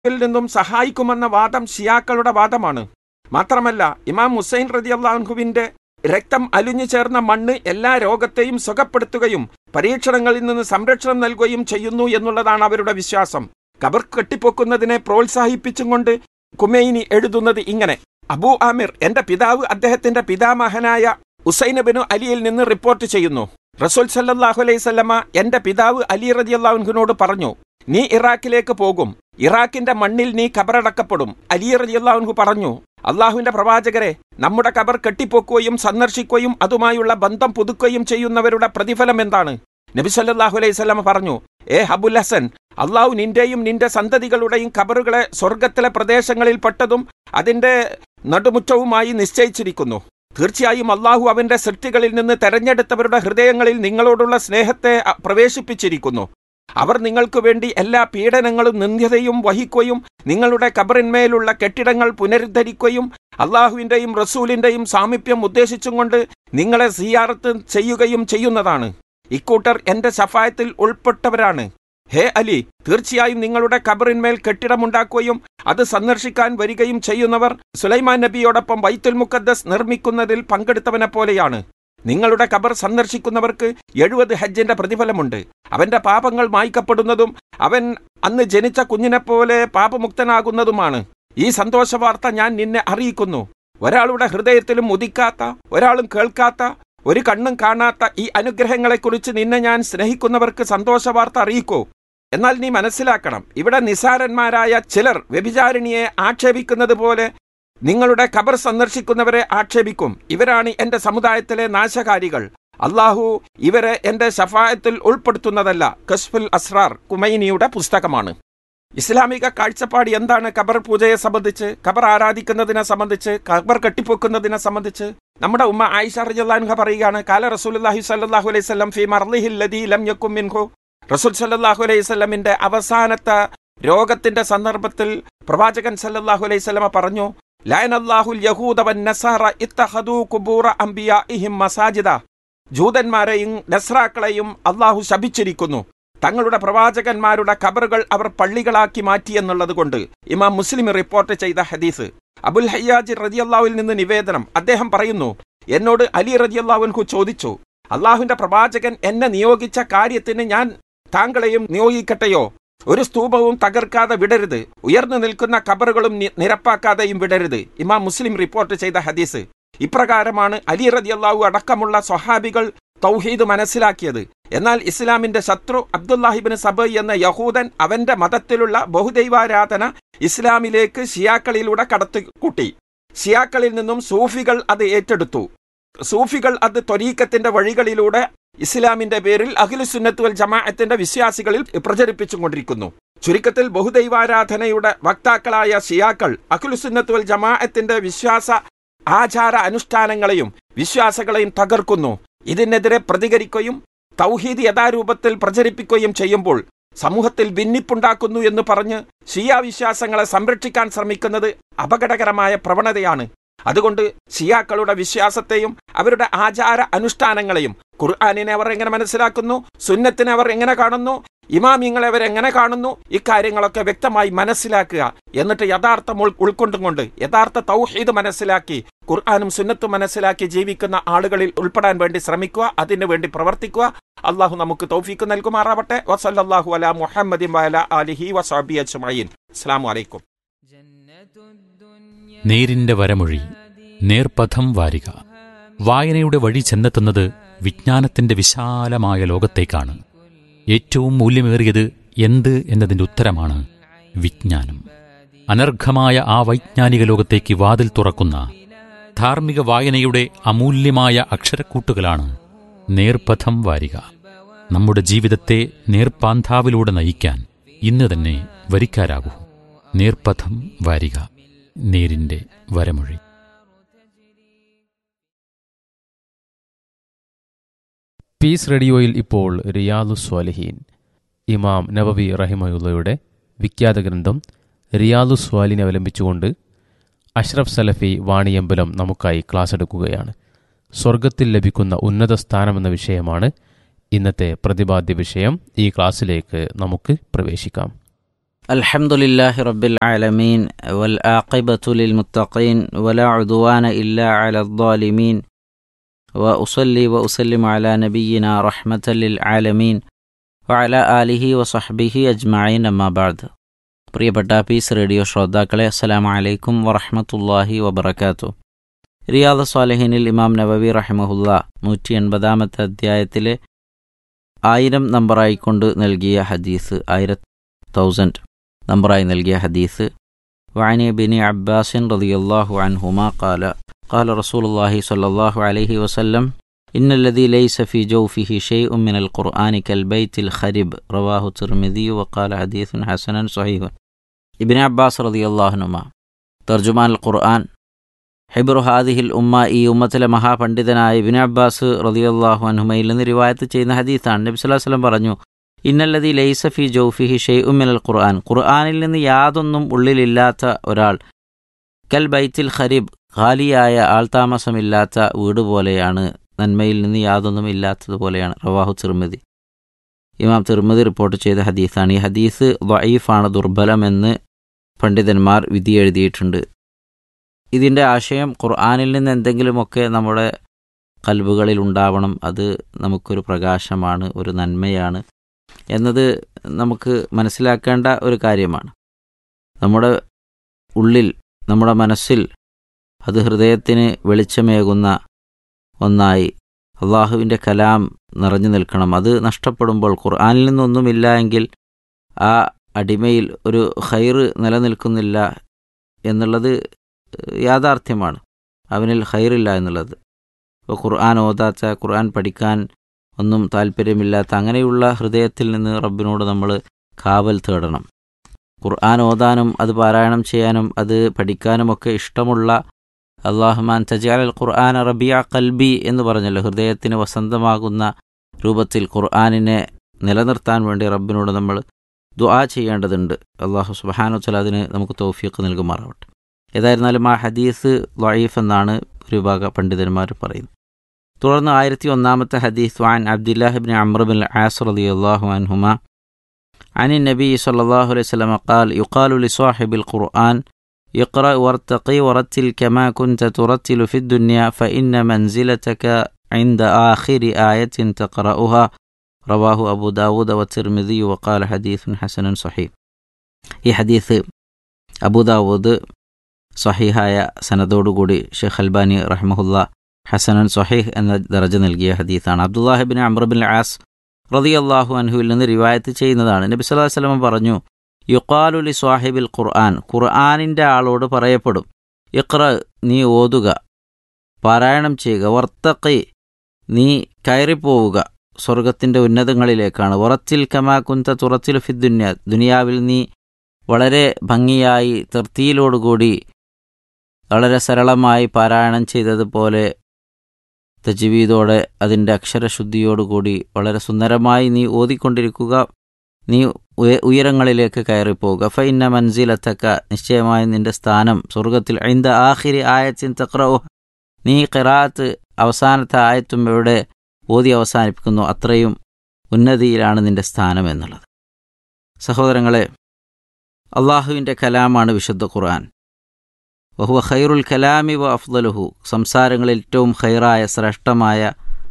നിന്നും സഹായിക്കുമെന്ന വാദം ഷിയാക്കളുടെ വാദമാണ്. മാത്രമല്ല, ഇമാം ഹുസൈൻ റളിയല്ലാഹു അൻഹുവിന്റെ രക്തം അലിഞ്ഞു ചേർന്ന മണ്ണ് എല്ലാ രോഗത്തെയും സുഖപ്പെടുത്തുകയും പരീക്ഷണങ്ങളിൽ നിന്ന് സംരക്ഷണം നൽകുകയും ചെയ്യുന്നു എന്നുള്ളതാണ് അവരുടെ വിശ്വാസം. ഖബർ കെട്ടിപ്പൊക്കുന്നതിനെ പ്രോത്സാഹിപ്പിച്ചും കൊണ്ട് ഖുമൈനി എഴുതുന്നത് ഇങ്ങനെ: അബൂ ആമിർ എന്റെ പിതാവ് അദ്ദേഹത്തിന്റെ പിതാമഹനായ ഹുസൈൻ ഇബ്നു അലിയിൽ നിന്ന് റിപ്പോർട്ട് ചെയ്യുന്നു, റസൂൽ സല്ലല്ലാഹു അലൈഹി വസല്ലമ എന്റെ പിതാവ് അലി റളിയല്ലാഹു അൻഹുവിനോട് പറഞ്ഞു, നീ ഇറാഖിലേക്ക് പോകും, ഇറാഖിന്റെ മണ്ണിൽ നീ ഖബറടക്കപ്പെടും. അലി റളിയല്ലാഹു അൻഹു പറഞ്ഞു, അള്ളാഹുവിന്റെ പ്രവാചകരെ, നമ്മുടെ ഖബർ കെട്ടിപ്പൊക്കുകയും സന്ദർശിക്കുകയും അതുമായുള്ള ബന്ധം പുതുക്കുകയും ചെയ്യുന്നവരുടെ പ്രതിഫലം എന്താണ്? നബി സല്ലല്ലാഹു അലൈഹി വസല്ലമ പറഞ്ഞു, അബുൽ ഹസൻ, അള്ളാഹു നിന്റെയും നിന്റെ സന്തതികളുടെയും ഖബറുകളെ സ്വർഗത്തിലെ പ്രദേശങ്ങളിൽ പെട്ടതും അതിന്റെ നടുമുറ്റവുമായി നിശ്ചയിച്ചിരിക്കുന്നു. തീർച്ചയായും അള്ളാഹു അവന്റെ സൃഷ്ടികളിൽ നിന്ന് തെരഞ്ഞെടുത്തവരുടെ ഹൃദയങ്ങളിൽ നിങ്ങളോടുള്ള സ്നേഹത്തെ പ്രവേശിപ്പിച്ചിരിക്കുന്നു. അവർ നിങ്ങൾക്ക് വേണ്ടി എല്ലാ പീഡനങ്ങളും നിന്ദ്യതയും വഹിക്കുകയും നിങ്ങളുടെ ഖബറിന്മേലുള്ള കെട്ടിടങ്ങൾ പുനരുദ്ധരിക്കുകയും അള്ളാഹുവിന്റെയും റസൂലിന്റെയും സാമീപ്യം ഉദ്ദേശിച്ചും കൊണ്ട് നിങ്ങളെ സിയാറത്ത് ചെയ്യുകയും ചെയ്യുന്നതാണ്. ഇക്കൂട്ടർ എന്റെ ശഫായത്തിൽ ഉൾപ്പെട്ടവരാണ്. ഹേ അലി, തീർച്ചയായും നിങ്ങളുടെ ഖബറിന്മേൽ കെട്ടിടമുണ്ടാക്കുകയും അത് സന്ദർശിക്കാൻ വരികയും ചെയ്യുന്നവർ സുലൈമാൻ നബിയോടൊപ്പം ബൈത്തുൽ മുഖദ്ദസ് നിർമ്മിക്കുന്നതിൽ പങ്കെടുത്തവനെ പോലെയാണ്. നിങ്ങളുടെ ഖബർ സന്ദർശിക്കുന്നവർക്ക് 70 ഹജ്ജിന്റെ പ്രതിഫലമുണ്ട്. അവന്റെ പാപങ്ങൾ മായ്ക്കപ്പെടുന്നതും അവൻ അന്ന് ജനിച്ച കുഞ്ഞിനെപ്പോലെ പാപമുക്തനാകുന്നതുമാണ്. ഈ സന്തോഷവാർത്ത ഞാൻ നിന്നെ അറിയിക്കുന്നു. ഒരാളുടെ ഹൃദയത്തിലും ഉദിക്കാത്ത, ഒരാളും കേൾക്കാത്ത, ഒരു കണ്ണും കാണാത്ത ഈ അനുഗ്രഹങ്ങളെക്കുറിച്ച് നിന്നെ ഞാൻ സ്നേഹിക്കുന്നവർക്ക് സന്തോഷവാർത്ത അറിയിക്കൂ. എന്നാൽ നീ മനസ്സിലാക്കണം, ഇവിടെ നിസാരന്മാരായ ചിലർ വ്യഭിചാരിണിയെ ആക്ഷേപിക്കുന്നത് പോലെ നിങ്ങളുടെ ഖബർ സന്ദർശിക്കുന്നവരെ ആക്ഷേപിക്കും. ഇവരാണ് എന്റെ സമുദായത്തിലെ നാശകാരികൾ. അള്ളാഹു ഇവരെ എന്റെ ശഫായത്തിൽ ഉൾപ്പെടുത്തുന്നതല്ല. കശ്ഫുൽ അസ്റാർ ഖുമൈനിയുടെ പുസ്തകമാണ്. ഇസ്ലാമിക കാഴ്ചപ്പാട് എന്താണ് ഖബർ പൂജയെ സംബന്ധിച്ച്, ഖബർ ആരാധിക്കുന്നതിനെ സംബന്ധിച്ച്, ഖബർ കെട്ടിപ്പൊക്കുന്നതിനെ സംബന്ധിച്ച്? നമ്മുടെ ഉമ്മ ആയിഷ റളിയല്ലാഹു അൻഹ പറയുകയാണ്, കാല റസൂലുള്ളാഹി സ്വല്ലല്ലാഹു അലൈഹി വസല്ലം ഫീ മർളിഹിൽ ലദീ ലം യകും മിൻഹു. റസൂൽ സല്ലല്ലാഹു അലൈഹി വസല്ലമിന്റെ അവസാനത്തെ രോഗത്തിന്റെ സന്ദർഭത്തിൽ പ്രവാചകൻ സല്ലല്ലാഹു അലൈഹി വസല്ലമ പറഞ്ഞു, ലഅനല്ലാഹുൽ യഹൂദ വന്നസാറ ഇത്തഖദൂ ഖുബൂറ അംബിയാഇഹിം മസാജിദ. ജൂതന്മാരെയും നസ്രാക്കളെയും അള്ളാഹു ശപിച്ചിരിക്കുന്നു. തങ്ങളുടെ പ്രവാചകന്മാരുടെ ഖബറുകൾ അവർ പള്ളികളാക്കി മാറ്റി എന്നുള്ളത് കൊണ്ട്. ഇമാം മുസ്ലിം റിപ്പോർട്ട് ചെയ്ത ഹദീസ്. അബുൽ ഹയ്യാജ് റളിയല്ലാഹുവിൽ നിന്ന് നിവേദനം. അദ്ദേഹം പറയുന്നു, എന്നോട് അലി റളിയല്ലാഹു അൻഹു ചോദിച്ചു, അള്ളാഹുവിന്റെ പ്രവാചകൻ എന്നെ നിയോഗിച്ച കാര്യത്തിന് ഞാൻ താങ്കളെയും നിയോഗിക്കട്ടെയോ? ഒരു സ്തൂപവും തകർക്കാതെ വിടരുത്, ഉയർന്നു നിൽക്കുന്ന ഖബറുകളും നിരപ്പാക്കാതെയും വിടരുത്. ഇമാം മുസ്ലിം റിപ്പോർട്ട് ചെയ്ത ഹദീസ്. ഇപ്രകാരമാണ് അലി റളിയല്ലാഹു അടക്കമുള്ള സ്വഹാബികൾ തൗഹീദ് മനസ്സിലാക്കിയത്. എന്നാൽ ഇസ്ലാമിന്റെ ശത്രു അബ്ദുല്ലാഹിബ്നു സബൈ എന്ന യഹൂദൻ അവന്റെ മതത്തിലുള്ള ബഹുദൈവാരാധന ഇസ്ലാമിലേക്ക് ഷിയാക്കളിലൂടെ കടത്തിക്കൂട്ടി. ഷിയാക്കളിൽ നിന്നും സൂഫികൾ അത് ഏറ്റെടുത്തു. സൂഫികൾ അത് ത്വരീഖത്തിന്റെ വഴികളിലൂടെ ഇസ്ലാമിന്റെ പേരിൽ അഹ്ലുസുന്നത്ത് വൽ ജമാഅത്തിന്റെ വിശ്വാസികളിൽ പ്രചരിപ്പിച്ചുകൊണ്ടിരിക്കുന്നു. ചുരുക്കത്തിൽ ബഹുദൈവാരാധനയുടെ വക്താക്കളായ ഷിയാക്കൾ അഹ്ലുസുന്നത്ത് വൽ ജമാഅത്തിന്റെ വിശ്വാസ ആചാര അനുഷ്ഠാനങ്ങളെയും വിശ്വാസങ്ങളെയും തകർക്കുന്നു. ഇതിനെതിരെ പ്രതികരിക്കുകയും തൗഹീദ് യഥാരൂപത്തിൽ പ്രചരിപ്പിക്കുകയും ചെയ്യുമ്പോൾ സമൂഹത്തിൽ ഭിന്നിപ്പുണ്ടാക്കുന്നു എന്ന് പറഞ്ഞ് ഷിയ വിശ്വാസങ്ങളെ സംരക്ഷിക്കാൻ ശ്രമിക്കുന്നത് അപകടകരമായ പ്രവണതയാണ്. അതുകൊണ്ട് ഷിയാക്കളുടെ വിശ്വാസത്തെയും അവരുടെ ആചാര അനുഷ്ഠാനങ്ങളെയും, ഖുർആനിനെ അവർ എങ്ങനെ മനസ്സിലാക്കുന്നു, സുന്നത്തിനെ അവർ എങ്ങനെ കാണുന്നു, ഇമാമിങ്ങളെ അവർ എങ്ങനെ കാണുന്നു, ഇക്കാര്യങ്ങളൊക്കെ വ്യക്തമായി മനസ്സിലാക്കുക. എന്നിട്ട് യഥാർത്ഥം ഉൾക്കൊണ്ടുകൊണ്ട് യഥാർത്ഥ തൗഹീദ് മനസ്സിലാക്കി ഖുർആനും സുന്നത്തും മനസ്സിലാക്കി ജീവിക്കുന്ന ആളുകളിൽ ഉൾപ്പെടാൻ വേണ്ടി ശ്രമിക്കുക, അതിനു വേണ്ടി പ്രവർത്തിക്കുക. അള്ളാഹു നമുക്ക് തൗഫീഖ് നൽകുമാറാവട്ടെ. വസല്ലല്ലാഹു അലാ മുഹമ്മദിൻ വഅലാ ആലിഹി വസഹ്ബിഹി അജ്മഈൻ. അസ്സലാമു അലൈക്കും. നേരിന്റെ വരമൊഴി, നേർപഥം വാരിക. വായനയുടെ വഴി ചെന്നെത്തുന്നത് വിജ്ഞാനത്തിന്റെ വിശാലമായ ലോകത്തേക്കാണ്. ഏറ്റവും മൂല്യമേറിയത് എന്ത് എന്നതിന്റെ ഉത്തരമാണ് വിജ്ഞാനം. അനർഘമായ ആ വൈജ്ഞാനിക ലോകത്തേക്ക് വാതിൽ തുറക്കുന്ന ധാർമ്മിക വായനയുടെ അമൂല്യമായ അക്ഷരക്കൂട്ടുകളാണ് നേർപഥം വാരിക. നമ്മുടെ ജീവിതത്തെ നേർപ്പാന്താവിലൂടെ നയിക്കാൻ ഇന്ന് തന്നെ വരിക്കാരാകൂ. നേർപഥം വാരിക, നേരിന്റെ വരമൊഴി. പീസ് റേഡിയോയിൽ ഇപ്പോൾ റിയാദുസ് സ്വാലിഹീൻ, ഇമാം നബവി റഹിമഹുള്ളയുടെ വിഖ്യാത ഗ്രന്ഥം റിയാദുസ് സ്വാലിഹിനെ അവലംബിച്ചുകൊണ്ട് അഷ്റഫ് സലഫി വാണിയമ്പലം നമുക്കായി ക്ലാസ് എടുക്കുകയാണ്. സ്വർഗത്തിൽ ലഭിക്കുന്ന ഉന്നത സ്ഥാനമെന്ന വിഷയമാണ് ഇന്നത്തെ പ്രതിപാദ്യ വിഷയം. ഈ ക്ലാസ്സിലേക്ക് നമുക്ക് പ്രവേശിക്കാം. الحمد لله رب العالمين والعاقبة للمتقين ولا عدوان إلا على الظالمين وأصلي وأسلم على نبينا رحمة للعالمين وعلى آله وصحبه أجمعين أما بعد. പ്രിയപ്പെട്ട പീസ് റേഡിയോ ശ്രോതാക്കളെ, അസ്സലാമു അലൈക്കും വറഹ്മത്തുള്ളാഹി വബറകാതുഹു. റിയാദ് സ്വാലിഹീനിൽ ഇമാം നവവി റഹിമഹുല്ലാ 180-ാമത്തെ അധ്യായത്തിലെ 1000 നമ്പറായിക്കൊണ്ട് നൽകിയ ഹദീസ്, 1000 നമ്പറായി നൽകിയ ഹദീസ്, വഅനി ഇബ്നി അബ്ബാസ് റളിയല്ലാഹു അൻഹുമാ ഖാല ഖാല റസൂലുള്ളാഹി സ്വല്ലല്ലാഹു അലൈഹി വസല്ലം ഇന്നല്ലദീ ലൈസ ഫീ ജൗഫിഹി ഷൈഉൻ മിനൽ ഖുർആനി കൽ ബൈത്തിൽ ഖരിബ് റവാഹു തിർമിദി വഖാല ഹദീസുൻ ഹസനൻ സ്വഹീഹ്. ഇബ്നി അബ്ബാസ് റളിയല്ലാഹു അൻഹുമാ തർജുമാനുൽ ഖുർആൻ ഹിബ്റു ഹാദിഹിൽ ഉമ്മ, ഈ ഉമ്മത്തിലെ മഹാപണ്ഡിതനായ ഇബ്നു അബ്ബാസ് റളിയല്ലാഹു അൻഹുമയിൽ നിന്ന് റിവായത്ത് ചെയ്യുന്ന ഹദീസാണ്. നബി സല്ലല്ലാഹു അലൈഹി വസല്ലം പറഞ്ഞു, ഇന്നല്ലദീ ലൈസ ഫീ ജൗഫിഹി ഷൈഉൻ മിനൽ ഖുർആൻ, ഖുർആനിൽ നിന്ന് യാതൊന്നും ഉള്ളിലില്ലാത്ത ഒരാൾ കൽ ബൈത്തിൽ ഖരീബ്, ഖാലിയായ ആൾതാമസമില്ലാത്ത വീട് പോലെയാണ്, നന്മയിൽ നിന്ന് യാതൊന്നും ഇല്ലാത്തതുപോലെയാണ്. റവാഹു തിർമിദി, ഇമാം തിർമിദി റിപ്പോർട്ട് ചെയ്ത ഹദീസാണ്. ഈ ഹദീസ് ദഈഫാണ്, ദുർബലമെന്ന് പണ്ഡിതന്മാർ വിധി എഴുതിയിട്ടുണ്ട്. ഇതിൻ്റെ ആശയം ഖുർആനിൽ നിന്ന് എന്തെങ്കിലുമൊക്കെ നമ്മുടെ ഖൽബുകളിൽ ഉണ്ടാവണം, അത് നമുക്കൊരു പ്രകാശമാണ്, ഒരു നന്മയാണ് എന്നത് നമുക്ക് മനസ്സിലാക്കേണ്ട ഒരു കാര്യമാണ്. നമ്മുടെ ഉള്ളിൽ, നമ്മുടെ മനസ്സിൽ അത് ഹൃദയത്തിന് വെളിച്ചമേകുന്ന ഒന്നായി അള്ളാഹുവിൻ്റെ കലാം നിറഞ്ഞു നിൽക്കണം. അത് നഷ്ടപ്പെടുമ്പോൾ, ഖുർആനിൽ നിന്നൊന്നുമില്ല എങ്കിൽ ആ അടിമയിൽ ഒരു ഖൈറ് നിലനിൽക്കുന്നില്ല എന്നുള്ളത് യാഥാർത്ഥ്യമാണ്. അവനിൽ ഖൈറില്ല എന്നുള്ളത്. ഇപ്പോൾ ഖുർആൻ ഓതാത്ത, ഖുർആൻ പഠിക്കാൻ ഒന്നും താല്പര്യമില്ലാത്ത അങ്ങനെയുള്ള ഹൃദയത്തിൽ നിന്ന് റബ്ബിനോട് നമ്മൾ കാവൽ തേടണം. ഖുർആൻ ഓതാനും അത് പാരായണം ചെയ്യാനും അത് പഠിക്കാനുമൊക്കെ ഇഷ്ടമുള്ള, അല്ലാഹുമ്മ തജഅൽ ഖുർആന റബിയ ഖൽബി എന്ന് പറഞ്ഞല്ലോ, ഹൃദയത്തിന് വസന്തമാകുന്ന രൂപത്തിൽ ഖുർആനിനെ നിലനിർത്താൻ വേണ്ടി റബ്ബിനോട് നമ്മൾ ദുആ ചെയ്യേണ്ടതുണ്ട്. അല്ലാഹു സുബ്ഹാനഹു വ തആല അതിന് നമുക്ക് തൗഫീഖ് നൽകുമാറാവട്ടെ. ഏതായിരുന്നാലും ആ ഹദീസ് ദഈഫ് എന്നാണ് ഭൂരിഭാഗ പണ്ഡിതന്മാർ പറയുന്നത്. തുടർന്ന് 1001-ാമത്തെ ഹദീസ്, വഅൻ അബ്ദുല്ലാഹി ഇബ്നു അംർ ഇബ്നുൽ ആസ് റളിയല്ലാഹു അൻഹുമാ അനി നബി സ്വല്ലല്ലാഹു അലൈഹി വസല്ലം ഖാൽ യുഖാലു ലിസാഹിബിൽ ഖുർആൻ ഇഖ്റ വർതഖി വറത്തിൽ കമാ കുൻത തുറത്തിലു ഫി ദുനിയ ഫഇന്ന മൻസിലതക ഇൻദ ആഖിരി ആയത്തിൻ തഖറഉഹാ റവാഹു അബൂ ദാവൂദ് വതിർമിദി വഖാല ഹദീസുൻ ഹസനുൻ സ്വഹീഹ്. ഈ ഹദീസ് അബൂ ദാവൂദ് സ്വഹീഹായ സനദോടുകൂടി ഷെയ്ഖ് അൽബാനി റഹിമഹുല്ലാ ഹസനുൻ സ്വഹീഹ് എന്ന ദറജ നൽകിയ ഹദീസാണ്. അബ്ദുല്ലാഹി ഇബ്നു അംർ ഇബ്നുൽ ആസ് റളിയല്ലാഹു അൻഹുവിൽ നിന്ന് റിവായത്ത് ചെയ്യുന്നതാണ്. നബി സല്ലല്ലാഹു അലൈഹി വസല്ലം പറഞ്ഞു, യുഖാലു ലി സ്വാഹിബിൽ ഖുർആൻ, ഖുർആനിൻ്റെ ആളോട് പറയപ്പെടും, ഇഖ്റ, നീ ഓതുക, പാരായണം ചെയ്യുക, വർത്തഖി, നീ കയറിപ്പോവുക, സ്വർഗത്തിൻ്റെ ഉന്നതങ്ങളിലേക്കാണ്, വറത്തിൽ കമാ കുൻത തുറത്തിലു ഫി ദുനിയ, ദുനിയാവിൽ നീ വളരെ ഭംഗിയായി തർത്തീലോടുകൂടി വളരെ സരളമായി പാരായണം ചെയ്തതുപോലെ തജ്വീദോടെ അതിൻ്റെ അക്ഷരശുദ്ധിയോടുകൂടി വളരെ സുന്ദരമായി നീ ഓതിക്കൊണ്ടിരിക്കുക, നീ ഉയരങ്ങളിലേക്ക് കയറിപ്പോവുക. ഫഇന്ന മൻസിലതക, നിശ്ചയമായി നിന്റെ സ്ഥാനം സ്വർഗത്തിൽ, ഇൻദ ആഖിരി ആയത്തിൻ തഖറഉ, നീ ഖിറാഅത്ത് അവസാനത്തെ ആയത്തും എവിടെ ഓതി അവസാനിപ്പിക്കുന്നു അത്രയും ഉന്നതിയിലാണ് നിന്റെ സ്ഥാനം എന്നുള്ളത്. സഹോദരങ്ങളെ, അള്ളാഹുവിൻ്റെ കലാമാണ് വിശുദ്ധ ഖുർആൻ. വഹുവ ഖൈറുൽ കലാമി വ അഫ്ദലുഹു, സംസാരങ്ങളിൽ ഏറ്റവും ഖൈറായ ശ്രേഷ്ഠമായ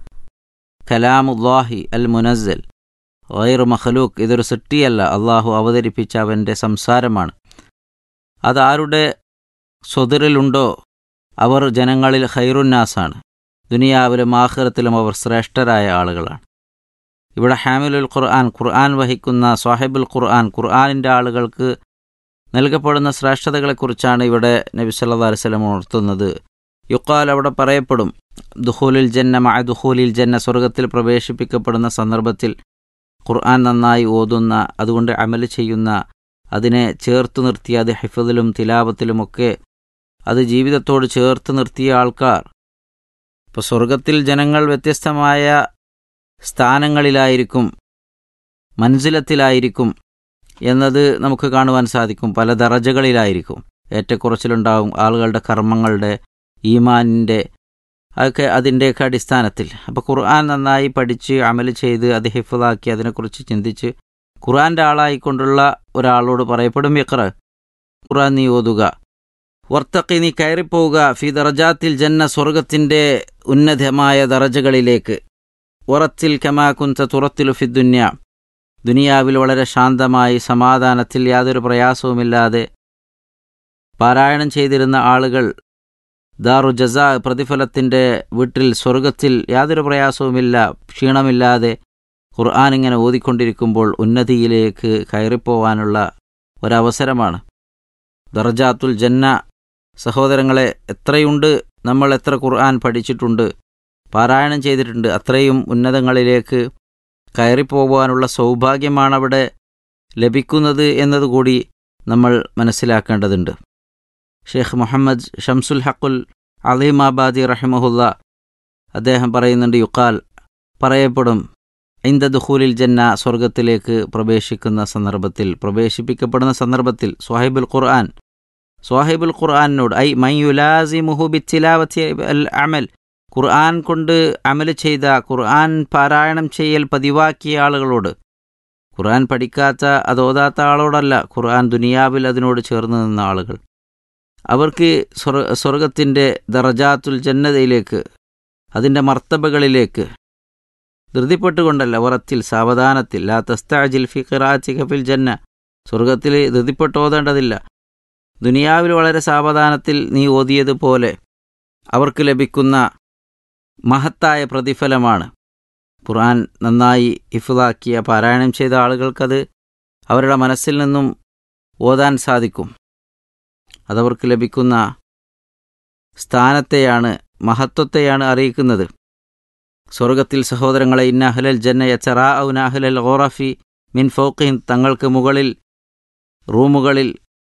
കലാമുല്ലാഹി അൽ മുനസ്സൽ ഗൈറു മഖ്ലൂഖ്, ഇതൊരു സൃഷ്ടിയല്ല, അള്ളാഹു അവതരിപ്പിച്ച അവൻ്റെ സംസാരമാണ്. അതാരുടെ സ്വദറിലുണ്ടോ അവർ ജനങ്ങളിൽ ഖൈറുന്നാസാണ്, ദുനിയാവിലും ആഖിറത്തിലും അവർ ശ്രേഷ്ഠരായ ആളുകളാണ്. ഇവിടെ ഹാമിലുൽ ഖുർആൻ, ഖുർആൻ വഹിക്കുന്ന സ്വാഹിബുൽ ഖുർആൻ, ഖുർആനിൻ്റെ ആളുകൾക്ക് നൽകപ്പെടുന്ന ശ്രേഷ്ഠതകളെക്കുറിച്ചാണ് ഇവിടെ നബി സല്ലല്ലാഹു അലൈഹി വസല്ലം ഉണർത്തുന്നത്. യുഖാൽ, അവിടെ പറയപ്പെടും, ദുഖൂലുൽ ജന്ന മഅ ദുഖൂലിൽ ജന്ന, സ്വർഗത്തിൽ പ്രവേശിപ്പിക്കപ്പെടുന്ന സന്ദർഭത്തിൽ ഖുർആൻ നന്നായി ഓതുന്ന, അതുകൊണ്ട് അമൽ ചെയ്യുന്ന, അതിനെ ചേർത്ത് നിർത്തിയ, അത് ഹിഫ്ദിലും തിലാവത്തിലുമൊക്കെ അത് ജീവിതത്തോട് ചേർത്ത് നിർത്തിയ ആൾക്കാർ. ഇപ്പോൾ സ്വർഗത്തിൽ ജനങ്ങൾ വ്യത്യസ്തമായ സ്ഥാനങ്ങളിലായിരിക്കും, മൻസിലത്തിലായിരിക്കും എന്നത് നമുക്ക് കാണുവാൻ സാധിക്കും. പല ദറജകളിലായിരിക്കും, ഏറ്റക്കുറച്ചിലുണ്ടാവും ആളുകളുടെ കർമ്മങ്ങളുടെ, ഈമാനിൻ്റെ, അതൊക്കെ അതിൻ്റെയൊക്കെ അടിസ്ഥാനത്തിൽ. അപ്പോൾ ഖുർആൻ നന്നായി പഠിച്ച് അമൽ ചെയ്ത് അത് ഹിഫ്ളാക്കി അതിനെക്കുറിച്ച് ചിന്തിച്ച് ഖുർആൻ്റെ ആളായിക്കൊണ്ടുള്ള ഒരാളോട് പറയപ്പെടും, ഇഖ്റ, ഖുർആൻ നീ ഓതുക. വർത്തഖി, നീ കയറിപ്പോവുക, ഫി ദറജാത്തിൽ ജന്ന, സ്വർഗത്തിൻ്റെ ഉന്നതമായ ദറജകളിലേക്ക്. വറത്തിൽ കമാ കുൻത തുറത്തിലു ഫി ദുന്യ, ദുനിയാവിൽ വളരെ ശാന്തമായി സമാധാനത്തിൽ യാതൊരു പ്രയാസവുമില്ലാതെ പാരായണം ചെയ്തിരുന്ന ആളുകൾ ദാറു ജസാ, പ്രതിഫലത്തിൻ്റെ വീട്ടിൽ സ്വർഗത്തിൽ യാതൊരു പ്രയാസവുമില്ല, ക്ഷീണമില്ലാതെ ഖുർആൻ ഇങ്ങനെ ഓതിക്കൊണ്ടിരിക്കുമ്പോൾ ഉന്നതിയിലേക്ക് കയറിപ്പോവാനുള്ള ഒരവസരമാണ്. ദറജാത്തുൽ ജന്ന, സഹോദരങ്ങളെ, എത്രയുണ്ട്, നമ്മൾ എത്ര ഖുർആൻ പഠിച്ചിട്ടുണ്ട്, പാരായണം ചെയ്തിട്ടുണ്ട്, അത്രയും ഉന്നതങ്ങളിലേക്ക് കയറിപ്പോകാനുള്ള സൗഭാഗ്യമാണ് അവിടെ ലഭിക്കുന്നത് എന്നതുകൂടി നമ്മൾ മനസ്സിലാക്കേണ്ടതുണ്ട്. ഷെയ്ഖ് മുഹമ്മദ് ഷംസുൽ ഹഖുൽ അലീമാബാദി റഹിമഹുല്ല അദ്ദേഹം പറയുന്നുണ്ട്, യുക്കാൽ, പറയപ്പെടും, ഇന്ദ ദുഖൂലിൽ ജന്ന, സ്വർഗത്തിലേക്ക് പ്രവേശിപ്പിക്കപ്പെടുന്ന സന്ദർഭത്തിൽ സ്വാഹിബുൽ ഖുർആനോട്, ഐ മൻ യുലാസിമുഹു ബിത്തിലാവത്തി അൽ അമൽ, ഖുർആൻ കൊണ്ട് അമൽ ചെയ്ത, ഖുർആൻ പാരായണം ചെയ്യൽ പതിവാക്കിയ ആളുകളോട്, ഖുർആൻ പഠിക്കാത്ത അതോതാത്ത ആളോടല്ല, ഖുർആൻ ദുനിയാവിൽ അതിനോട് ചേർന്ന് നിന്ന ആളുകൾ, അവർക്ക് സ്വർഗത്തിൻ്റെ ദറജാത്തുൽ ജന്നതയിലേക്ക്, അതിൻ്റെ മർത്തബകളിലേക്ക് ധൃതിപ്പെട്ടുകൊണ്ടല്ല, വറത്തിൽ, സാവധാനത്തിൽ, ലാ തസ്തഅജിൽ ഫി ഖിറാഅതിക ഫിൽ ജന്ന, സ്വർഗത്തിൽ ധൃതിപ്പെട്ട് ഓതേണ്ടതില്ല, ദുനിയാവിൽ വളരെ സാവധാനത്തിൽ നീ ഓതിയതുപോലെ അവർക്ക് ലഭിക്കുന്ന മഹത്തായ പ്രതിഫലമാണ്. ഖുർആൻ നന്നായി ഹിഫ്ളാക്കിയ, പാരായണം ചെയ്ത ആളുകൾക്കത് അവരുടെ മനസ്സിൽ നിന്നും ഓതാൻ സാധിക്കും. അതവർക്ക് ലഭിക്കുന്ന സ്ഥാനത്തെയാണ്, മഹത്വത്തെയാണ് അറിയിക്കുന്നത്. സ്വർഗത്തിൽ സഹോദരങ്ങളെ, ഇന്ന അഹ്ലൽ ജന്ന യതറാഉന അഹ്ലൽ ഖുറഫി മിൻ ഫൗഖിഹിം, തങ്ങൾക്ക് മുകളിൽ റൂമുകളിൽ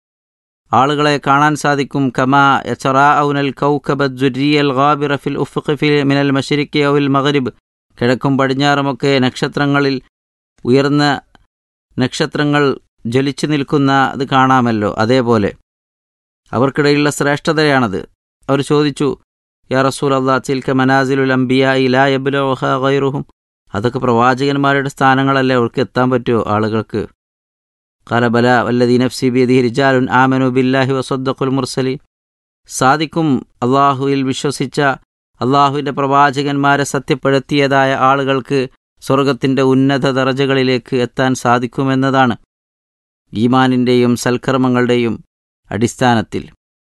ആളുകളെ കാണാൻ സാധിക്കും. കമാ യതറാഉനൽ കൗകബ ദുരിയൽ ഗാബിറ ഫിൽ ഉഫ്ഖി മിനൽ മശ്രിഖി ഔൽ മഗ്രിബ്, കിഴക്കും പടിഞ്ഞാറുമൊക്കെ നക്ഷത്രങ്ങളിൽ, ഉയർന്ന നക്ഷത്രങ്ങൾ ജ്വലിച്ചു നിൽക്കുന്ന അത് കാണാമല്ലോ, അതേപോലെ അവർക്കിടയിലുള്ള ശ്രേഷ്ഠതയാണത്. അവർ ചോദിച്ചു, യാ റസൂലല്ലാഹ്, തിൽക മനാസിലുൽ അംബിയാഇ ലാ യബ്ലുഹുഹാ ഗൈറുഹും, അതൊക്കെ പ്രവാചകന്മാരുടെ സ്ഥാനങ്ങളല്ലേ, അവർക്ക് എത്താൻ പറ്റുമോ ആളുകൾക്ക്? ഖാല ബലാ വല്ലദീ നഫ്സി ബിയദിഹി റിജാലുൻ ആമനു ബില്ലാഹി വസദ്ദഖുൽ മുർസലീൻ, സാദിക്കും, അള്ളാഹുവിൽ വിശ്വസിച്ച, അള്ളാഹുവിൻ്റെ പ്രവാചകന്മാരെ സത്യപ്പെടുത്തിയതായ ആളുകൾക്ക് സ്വർഗത്തിൻ്റെ ഉന്നത ദറജകളിലേക്ക് എത്താൻ സാധിക്കുമെന്നതാണ് ഈമാനിൻ്റെയും സൽക്കർമ്മങ്ങളുടെയും അടിസ്ഥാനത്തിൽ.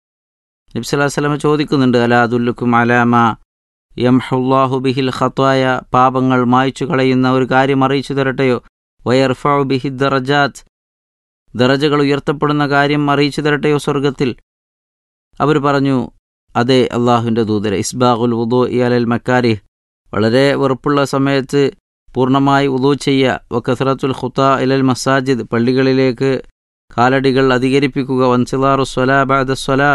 നബി സല്ലല്ലാഹു അലൈഹി വസല്ലം ചോദിക്കുന്നുണ്ട്, അലാ അദുല്ലുക്കും അലാ മാ യംഹുല്ലാഹു ബിഹിൽ ഖത്വായ, പാപങ്ങൾ മായ്ച്ചു കളയുന്ന ഒരു കാര്യം അറിയിച്ചു തരട്ടെയോ? വയർഫഉ ബിഹി ദറജാത്ത്, ദറജകൾ ഉയർത്തപ്പെടുന്ന കാര്യം അറിയിച്ചു തരട്ടെയോ സ്വർഗത്തിൽ? അവർ പറഞ്ഞു, അതെ അള്ളാഹുവിൻ്റെ ദൂതരെ. ഇസ്ബാഖുൽ വുദൂഇ അലൽ മക്കാരിഹ്, വളരെ വെറുപ്പുള്ള സമയത്ത് പൂർണ്ണമായി വുദൂ ചെയ്യുക. വകസറത്തുൽ ഖുതാ ഇലൽ മസാജിദ്, പള്ളികളിലേക്ക് കാലടികൾ അധികരിപ്പിക്കുക. വൻസിലാറു സ്വലാ ബഅദ സ്വലാ,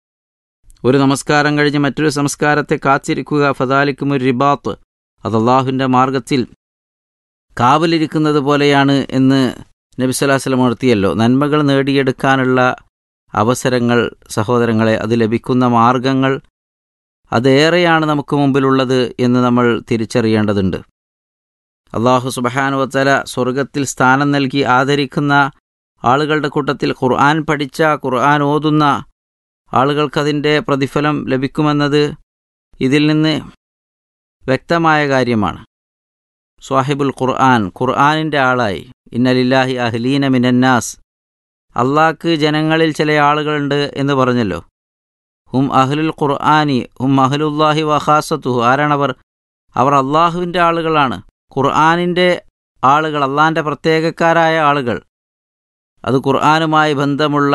ഒരു നമസ്കാരം കഴിഞ്ഞ് മറ്റൊരു സംസ്കാരത്തെ കാത്തിരിക്കുക. ഫദാലിക്കും ഒരു റിബാത്ത്, അത് അള്ളാഹുവിൻ്റെ മാർഗത്തിൽ കാവലിരിക്കുന്നത് പോലെയാണ് എന്ന് നബി സല്ലല്ലാഹു അലൈഹി വസല്ലം ഉണർത്തിയല്ലോ. നന്മകൾ നേടിയെടുക്കാനുള്ള അവസരങ്ങൾ സഹോദരങ്ങളെ, അത് ലഭിക്കുന്ന മാർഗങ്ങൾ അതേറെയാണ് നമുക്ക് മുമ്പിലുള്ളത് എന്ന് നമ്മൾ തിരിച്ചറിയേണ്ടതുണ്ട്. അള്ളാഹു സുബ്ഹാനഹു വ തആല സ്വർഗത്തിൽ സ്ഥാനം നൽകി ആദരിക്കുന്ന ആളുകളുടെ കൂട്ടത്തിൽ ഖുർആൻ പഠിച്ച, ഖുർആൻ ഓതുന്ന ആളുകൾക്കതിൻ്റെ പ്രതിഫലം ലഭിക്കുമെന്നത് ഇതിൽ നിന്ന് വ്യക്തമായ കാര്യമാണ്. സ്വാഹിബുൽ ഖുർആൻ, ഖുർആനിൻ്റെ ആളായി. ഇന്നലില്ലാഹി അഹ്ലീന മിനന്നാസ്, അള്ളാഹ്ക്ക് ജനങ്ങളിൽ ചില ആളുകളുണ്ട് എന്ന് പറഞ്ഞല്ലോ. ഹും അഹ്ലുൽ ഖുർആനി ഹും അഹ്ലുല്ലാഹി വഖാസത്തുഹു, ആരാണവർ? അവർ അള്ളാഹുവിൻ്റെ ആളുകളാണ്, ഖുർആനിൻ്റെ ആളുകൾ, അള്ളാഹിൻ്റെ പ്രത്യേകക്കാരായ ആളുകൾ. അത് ഖുർആനുമായി ബന്ധമുള്ള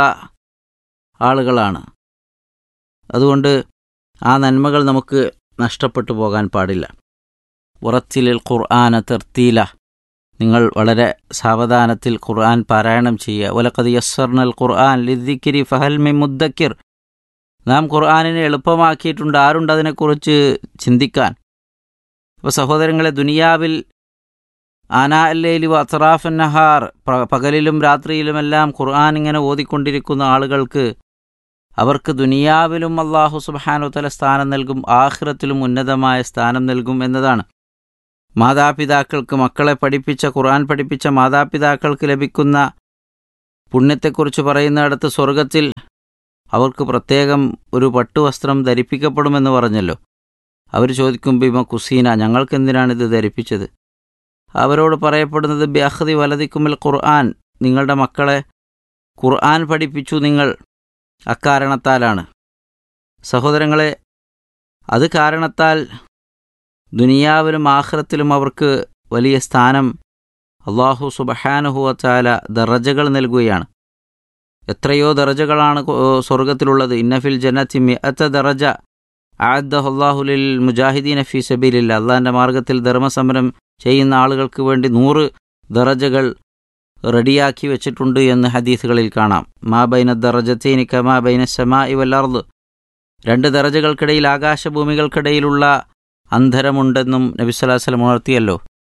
ആളുകളാണ്. അതുകൊണ്ട് ആ നന്മകൾ നമുക്ക് നഷ്ടപ്പെട്ടു പോകാൻ പാടില്ല. ഉറത്തിലിൽ ഖുർആന തർത്തീല, നിങ്ങൾ വളരെ സാവധാനത്തിൽ ഖുർആൻ പാരായണം ചെയ്യുക. വലഖദ് യസ്സർനൽ ഖുർആൻ ലിദ്ദിക്രി ഫഹൽ മിൻ മുദ്ദക്കിർ, നാം ഖുർആനിനെ എളുപ്പമാക്കിയിട്ടുണ്ട്, ആരുണ്ട് അതിനെക്കുറിച്ച് ചിന്തിക്കാൻ? അപ്പോൾ സഹോദരങ്ങളെ, ദുനിയാവിൽ ആനാ അല്ലൈലി വ അത്റാഫൻ നഹാർ, പകലിലും രാത്രിയിലുമെല്ലാം ഖുർആൻ ഇങ്ങനെ ഓതിക്കൊണ്ടിരിക്കുന്ന ആളുകൾക്ക് അവർക്ക് ദുനിയാവിലും അല്ലാഹു സുബ്ഹാനഹു വ തആല സ്ഥാനം നൽകും, ആഖിറത്തിലും ഉന്നതമായ സ്ഥാനം നൽകും എന്നതാണ്. മാതാപിതാക്കൾക്ക്, മക്കളെ പഠിപ്പിച്ച, ഖുർആൻ പഠിപ്പിച്ച മാതാപിതാക്കൾക്ക് ലഭിക്കുന്ന പുണ്യത്തെക്കുറിച്ച് പറയുന്നിടത്ത് സ്വർഗത്തിൽ അവർക്ക് പ്രത്യേകം ഒരു പട്ടുവസ്ത്രം ധരിപ്പിക്കപ്പെടുമെന്ന് പറഞ്ഞല്ലോ. അവർ ചോദിക്കും, ബിമ കുസീന, ഞങ്ങൾക്കെന്തിനാണിത് ധരിപ്പിച്ചത്? അവരോട് പറയപ്പെടുന്നത്, ബിഅഖ്ദി വലദിക്കുമിൽ ഖുർആൻ, നിങ്ങളുടെ മക്കളെ ഖുർആൻ പഠിപ്പിച്ചു നിങ്ങൾ, അക്കാരണത്താലാണ്. സഹോദരങ്ങളെ, അത് കാരണത്താൽ ദുനിയാവിലും ആഖിറത്തിലും അവർക്ക് വലിയ സ്ഥാനം അല്ലാഹു സുബ്ഹാനഹു വ തആല ദറജകൾ നൽകുകയാണ്. എത്രയോ ദറജകളാണ് സ്വർഗത്തിലുള്ളത്. ഇന്നഫിൽ ജന്നത്തി മിഅത ദറജ അഅദ്ദഹു അല്ലാഹു ലിൽ മുജാഹിദീന ഫീ സബീലില്ലാഹ്. അല്ലാഹുവിൻ്റെ മാർഗത്തിൽ ധർമ്മസമരം ചെയ്യുന്ന ആളുകൾക്ക് വേണ്ടി 100 ദറജകൾ റെഡിയാക്കി വെച്ചിട്ടുണ്ട് എന്ന് ഹദീസുകളിൽ കാണാം. മാ ബൈന ദറജതൈനി കമാ ബൈന സമാഇ വൽ അർദ്. 2 ദറജകൾക്കിടയിൽ, ആകാശഭൂമികൾക്കിടയിലുള്ള അന്തരമുണ്ടെന്നും നബി സ്വല്ലല്ലാഹു അലൈഹി വസല്ലം ഉണർത്തിയല്ലോ.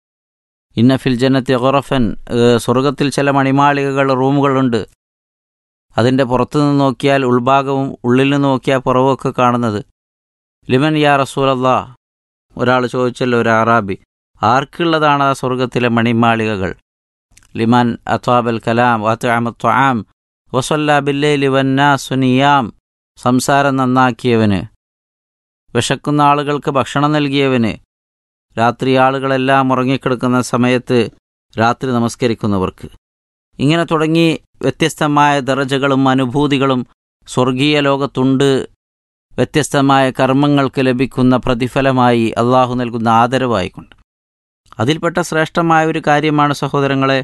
ഇന്ന ഫിൽ ജന്നത്തി ഖുറഫൻ, സ്വർഗത്തിൽ ചില മണിമാളികകൾ, റൂമുകളുണ്ട്. അതിൻ്റെ പുറത്തുനിന്ന് നോക്കിയാൽ ഉൾഭാഗവും ഉള്ളിൽ നിന്ന് നോക്കിയാൽ പുറവൊക്കെ കാണുന്നത്. ലിമൻ യാ റസൂലല്ലാഹ്, ഒരാൾ ചോദിച്ചല്ലോ, ഒരു അറാബി, ആർക്കുള്ളതാണ് ആ സ്വർഗത്തിലെ മണിമാളികകൾ? ലിമൻ അത്വാബൽ കലാം വഅത്അമ ത്വആം വസല്ല ബില്ലൈലി വന്നാസു നിയാം. സംസാരം നന്നാക്കിയവന്, വിശക്കുന്ന ആളുകൾക്ക് ഭക്ഷണം നൽകിയവന്, രാത്രി ആളുകളെല്ലാം ഉറങ്ങിക്കിടക്കുന്ന സമയത്ത് രാത്രി നമസ്കരിക്കുന്നവർക്ക്. ഇങ്ങനെ തുടങ്ങി വ്യത്യസ്തമായ ദറജകളും അനുഭൂതികളും സ്വർഗീയ ലോകത്തുണ്ട്. വ്യത്യസ്തമായ കർമ്മങ്ങൾക്ക് ലഭിക്കുന്ന പ്രതിഫലമായി അള്ളാഹു നൽകുന്ന ആദരവായിക്കൊണ്ട്. അതിൽപ്പെട്ട ശ്രേഷ്ഠമായ ഒരു കാര്യമാണ് സഹോദരങ്ങളെ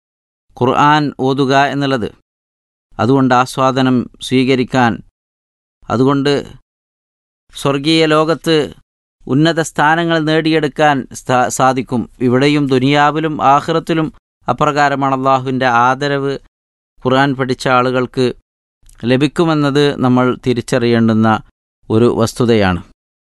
ഖുർആൻ ഓതുക എന്നുള്ളത്. അതുകൊണ്ട് ആസ്വാദനം സ്വീകരിക്കാൻ, അതുകൊണ്ട് സ്വർഗീയ ലോകത്ത് ഉന്നത സ്ഥാനങ്ങൾ നേടിയെടുക്കാൻ സാധിക്കും. ഇവിടെയും ദുനിയാവിലും ആഖിറത്തിലും അപ്രകാരമാണ്. അള്ളാഹുവിൻ്റെ ആദരവ് ഖുർആൻ പഠിച്ച ആളുകൾക്ക് ലഭിക്കുമെന്നത് നമ്മൾ തിരിച്ചറിയേണ്ടുന്ന ഒരു വസ്തുതയാണ്.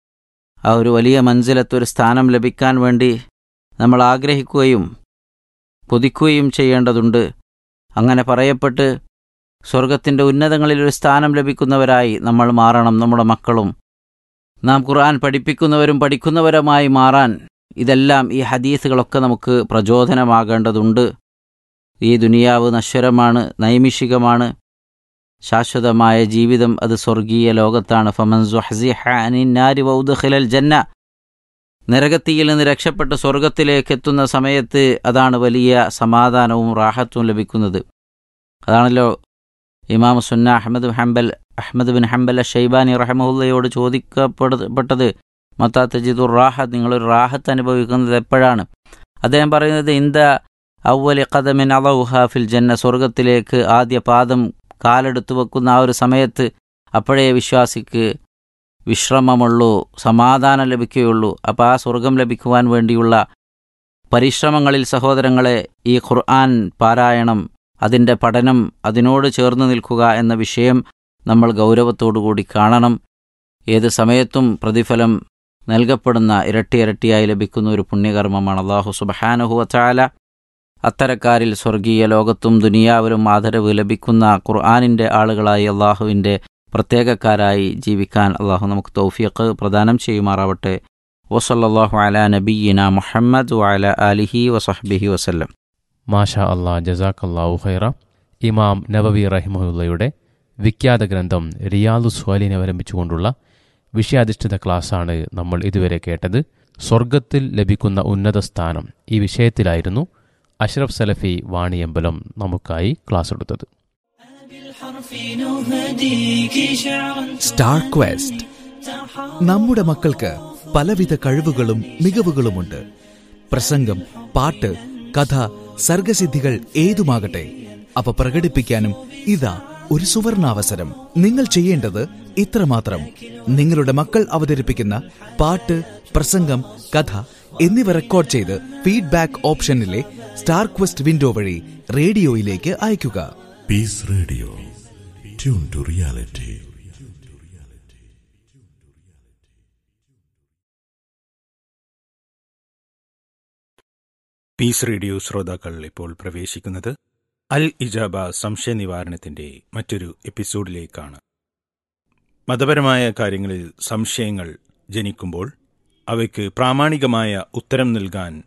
ആ ഒരു വലിയ മൻസിലത്ത്, ഒരു സ്ഥാനം ലഭിക്കാൻ വേണ്ടി നമ്മൾ ആഗ്രഹിക്കുകയും കൊതിക്കുകയും ചെയ്യേണ്ടതുണ്ട്. അങ്ങനെ പറയപ്പെട്ട് സ്വർഗത്തിൻ്റെ ഉന്നതങ്ങളിലൊരു സ്ഥാനം ലഭിക്കുന്നവരായി നമ്മൾ മാറണം. നമ്മുടെ മക്കളും നാം ഖുർആൻ പഠിപ്പിക്കുന്നവരും പഠിക്കുന്നവരുമായി മാറാൻ ഇതെല്ലാം, ഈ ഹദീസുകളൊക്കെ നമുക്ക് പ്രചോദനമാകേണ്ടതുണ്ട്. ഈ ദുനിയാവ് നശ്വരമാണ്, നൈമിഷികമാണ്. ശാശ്വതമായ ജീവിതം അത് സ്വർഗീയ ലോകത്താണ്. ഫമൻ സുഹ്സിഹ അനിൻ നാരി വഉദ്ഖിലൽ ജന്ന, നരകത്തിയിൽ നിന്ന് രക്ഷപ്പെട്ട് സ്വർഗത്തിലേക്ക് എത്തുന്ന സമയത്ത് അതാണ് വലിയ സമാധാനവും റാഹത്തും ലഭിക്കുന്നത്. അതാണല്ലോ ഇമാം സുന്ന അഹ്മദ് ബിൻ ഹംബൽ ഷൈബാനി റഹ്മഹുല്ലയോട് ചോദിക്കപ്പെട്ടത്, മത്താ തജിദുർ റാഹത്ത്, നിങ്ങളൊരു റാഹത്ത് അനുഭവിക്കുന്നത് എപ്പോഴാണ്? അദ്ദേഹം പറയുന്നത്, ഇന്ദ അവ്വലി ഖദമിൻ അളൗഹ ഫിൽ ജന്ന, സ്വർഗത്തിലേക്ക് ആദ്യ പാദം കാലെടുത്തു വെക്കുന്ന ആ ഒരു സമയത്ത്, അപ്പോഴേ വിശ്വാസിക്ക് വിശ്രമമുള്ളൂ, സമാധാനം ലഭിക്കുകയുള്ളൂ. അപ്പോൾ ആ സ്വർഗം ലഭിക്കുവാൻ വേണ്ടിയുള്ള പരിശ്രമങ്ങളിൽ സഹോദരങ്ങളെ ഈ ഖുർആൻ പാരായണം, അതിൻ്റെ പഠനം, അതിനോട് ചേർന്ന് നിൽക്കുക എന്ന വിഷയം നമ്മൾ ഗൗരവത്തോടുകൂടി കാണണം. ഏത് സമയത്തും പ്രതിഫലം നൽകപ്പെടുന്ന, ഇരട്ടി ഇരട്ടിയായി ലഭിക്കുന്ന ഒരു പുണ്യകർമ്മമാണ്. അല്ലാഹു സുബ്ഹാനഹു വ തആല അത്തരക്കാരിൽ സ്വർഗീയ ലോകത്തും ദുനിയാവിലും ആദരവ് ലഭിക്കുന്ന ഖുർആനിൻ്റെ ആളുകളായി, അള്ളാഹുവിൻ്റെ പ്രത്യേകക്കാരായി ജീവിക്കാൻ അള്ളാഹു നമുക്ക് തൗഫീഖ് പ്രദാനം ചെയ്യുമാറാവട്ടെ. വസല്ലല്ലാഹു അലാ നബിയ്യിന മുഹമ്മദ് വഅലാ ആലിഹി വസഹ്ബിഹി വസല്ലം. മാഷാ അല്ലാഹ്, ജസാക്കല്ലാഹു ഖൈറ. ഇമാം നബവി റഹിമഹുല്ലയുടെ വിഖ്യാത ഗ്രന്ഥം റിയാദുസ് സ്വാലിഹിൻ അവലംബിച്ചുകൊണ്ടുള്ള വിഷയാധിഷ്ഠിത ക്ലാസ്സാണ് നമ്മൾ ഇതുവരെ കേട്ടത്. സ്വർഗത്തിൽ ലഭിക്കുന്ന ഉന്നത സ്ഥാനം, ഈ വിഷയത്തിലായിരുന്നു അഷ്റഫ് സലഫി വാണിയമ്പലം നമുക്കായി ക്ലാസ് എടുത്തത്. Star question. നമ്മുടെ മക്കൾക്ക് പലവിധ കഴിവുകളും മികവുകളുമുണ്ട്. പ്രസംഗം, പാട്ട്, കഥ, സർഗസിദ്ധികൾ ഏതുമാകട്ടെ, അവ പ്രകടിപ്പിക്കാനും ഇതാ ഒരു സുവർണാവസരം. നിങ്ങൾ ചെയ്യേണ്ടത് ഇത്രമാത്രം: നിങ്ങളുടെ മക്കൾ അവതരിപ്പിക്കുന്ന പാട്ട്, പ്രസംഗം, കഥ എന്നിവ റെക്കോർഡ് ചെയ്ത് ഫീഡ്ബാക്ക് ഓപ്ഷനിലെ സ്റ്റാർ ക്വസ്റ്റ് വിൻഡോ വഴി റേഡിയോയിലേക്ക് അയയ്ക്കുക. Piece radio, tune to reality. Piece radio ശ്രോതാക്കൾ ഇപ്പോൾ പ്രവേശിക്കുന്നത് അൽ ഇജാബ സംശയ നിവാരണത്തിന്റെ മറ്റൊരു എപ്പിസോഡിലേക്കാണ്. മതപരമായ കാര്യങ്ങളിൽ സംശയങ്ങൾ ജനിക്കുമ്പോൾ അവയ്ക്ക് പ്രാമാണികമായ ഉത്തരം നൽകാൻ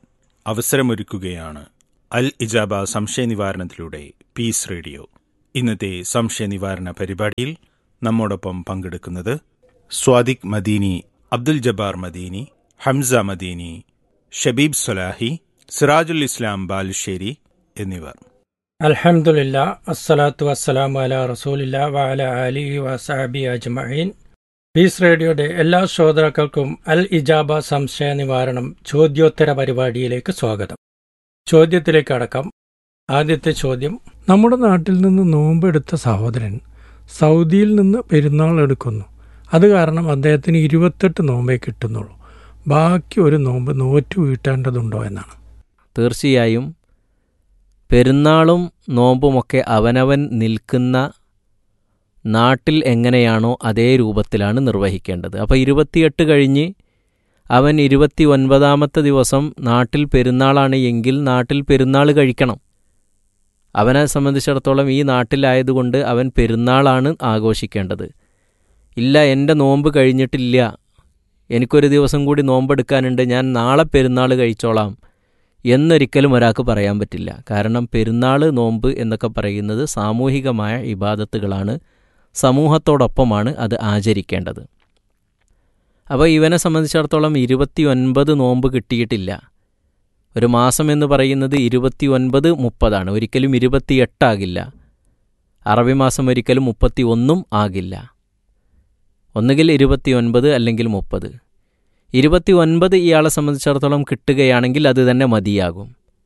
അവസരമൊരുക്കുകയാണ് അൽ ഇജാബ സംശയ നിവാരണത്തിലൂടെ പീസ് റേഡിയോ. ഇന്നത്തെ സംശയ നിവാരണ പരിപാടിയിൽ നമ്മോടൊപ്പം പങ്കെടുക്കുന്നത് സ്വാദിഖ് മദീനി, അബ്ദുൽ ജബ്ബാർ മദീനി, ഹംസ മദീനി, ഷബീബ് സലാഹി, സിറാജുൽ ഇസ്ലാം ബാലുശ്ശേരി എന്നിവർ. അൽഹംദുലില്ലാ, അസ്സലാത്തു വസ്സലാമു അലാ റസൂലില്ലാ വഅലാ ആലിഹി വസഹബി അജ്മഈൻ. പീസ് റേഡിയോയുടെ എല്ലാ ശ്രോതാക്കൾക്കും അൽ ഇജാബ സംശയ നിവാരണം ചോദ്യോത്തര പരിപാടിയിലേക്ക് സ്വാഗതം. ചോദ്യത്തിലേക്ക് അടക്കം. ആദ്യത്തെ ചോദ്യം: നമ്മുടെ നാട്ടിൽ നിന്ന് നോമ്പെടുത്ത സഹോദരൻ സൗദിയിൽ നിന്ന് പെരുന്നാൾ എടുക്കുന്നു. അത് കാരണം അദ്ദേഹത്തിന് 28 നോമ്പേ കിട്ടുന്നുള്ളൂ. ബാക്കി ഒരു നോമ്പ് നോറ്റു വീട്ടേണ്ടതുണ്ടോ എന്നാണ്. തീർച്ചയായും പെരുന്നാളും നോമ്പുമൊക്കെ അവനവൻ നിൽക്കുന്ന നാട്ടിൽ എങ്ങനെയാണോ അതേ രൂപത്തിലാണ് നിർവഹിക്കേണ്ടത്. അപ്പോൾ 28 കഴിഞ്ഞ് അവൻ 29ാമത്തെ ദിവസം നാട്ടിൽ പെരുന്നാളാണ് എങ്കിൽ നാട്ടിൽ പെരുന്നാൾ കഴിക്കണം. അവനെ സംബന്ധിച്ചിടത്തോളം ഈ നാട്ടിലായതുകൊണ്ട് അവൻ പെരുന്നാളാണ് ആഘോഷിക്കേണ്ടത്. ഇല്ല, എൻ്റെ നോമ്പ് കഴിഞ്ഞിട്ടില്ല, എനിക്കൊരു ദിവസം കൂടി നോമ്പെടുക്കാനുണ്ട്, ഞാൻ നാളെ പെരുന്നാൾ കഴിച്ചോളാം എന്നൊരിക്കലും ഒരാൾക്ക് പറയാൻ പറ്റില്ല. കാരണം പെരുന്നാൾ, നോമ്പ് എന്നൊക്കെ പറയുന്നത് സാമൂഹികമായ ഇബാദത്തുകളാണ്, സമൂഹത്തോടൊപ്പമാണ് അത് ആചരിക്കേണ്ടത്. അപ്പോൾ ഇവനെ സംബന്ധിച്ചിടത്തോളം 29 നോമ്പ് കിട്ടിയിട്ടില്ല. ഒരു മാസം എന്ന് പറയുന്നത് 29, 30 ഒരിക്കലും 28 ആകില്ല. അറബി മാസം ഒരിക്കലും 31 ആകില്ല. ഒന്നുകിൽ 29 അല്ലെങ്കിൽ 30. 29 ഇയാളെ സംബന്ധിച്ചിടത്തോളം കിട്ടുകയാണെങ്കിൽ അത് തന്നെ മതിയാകും.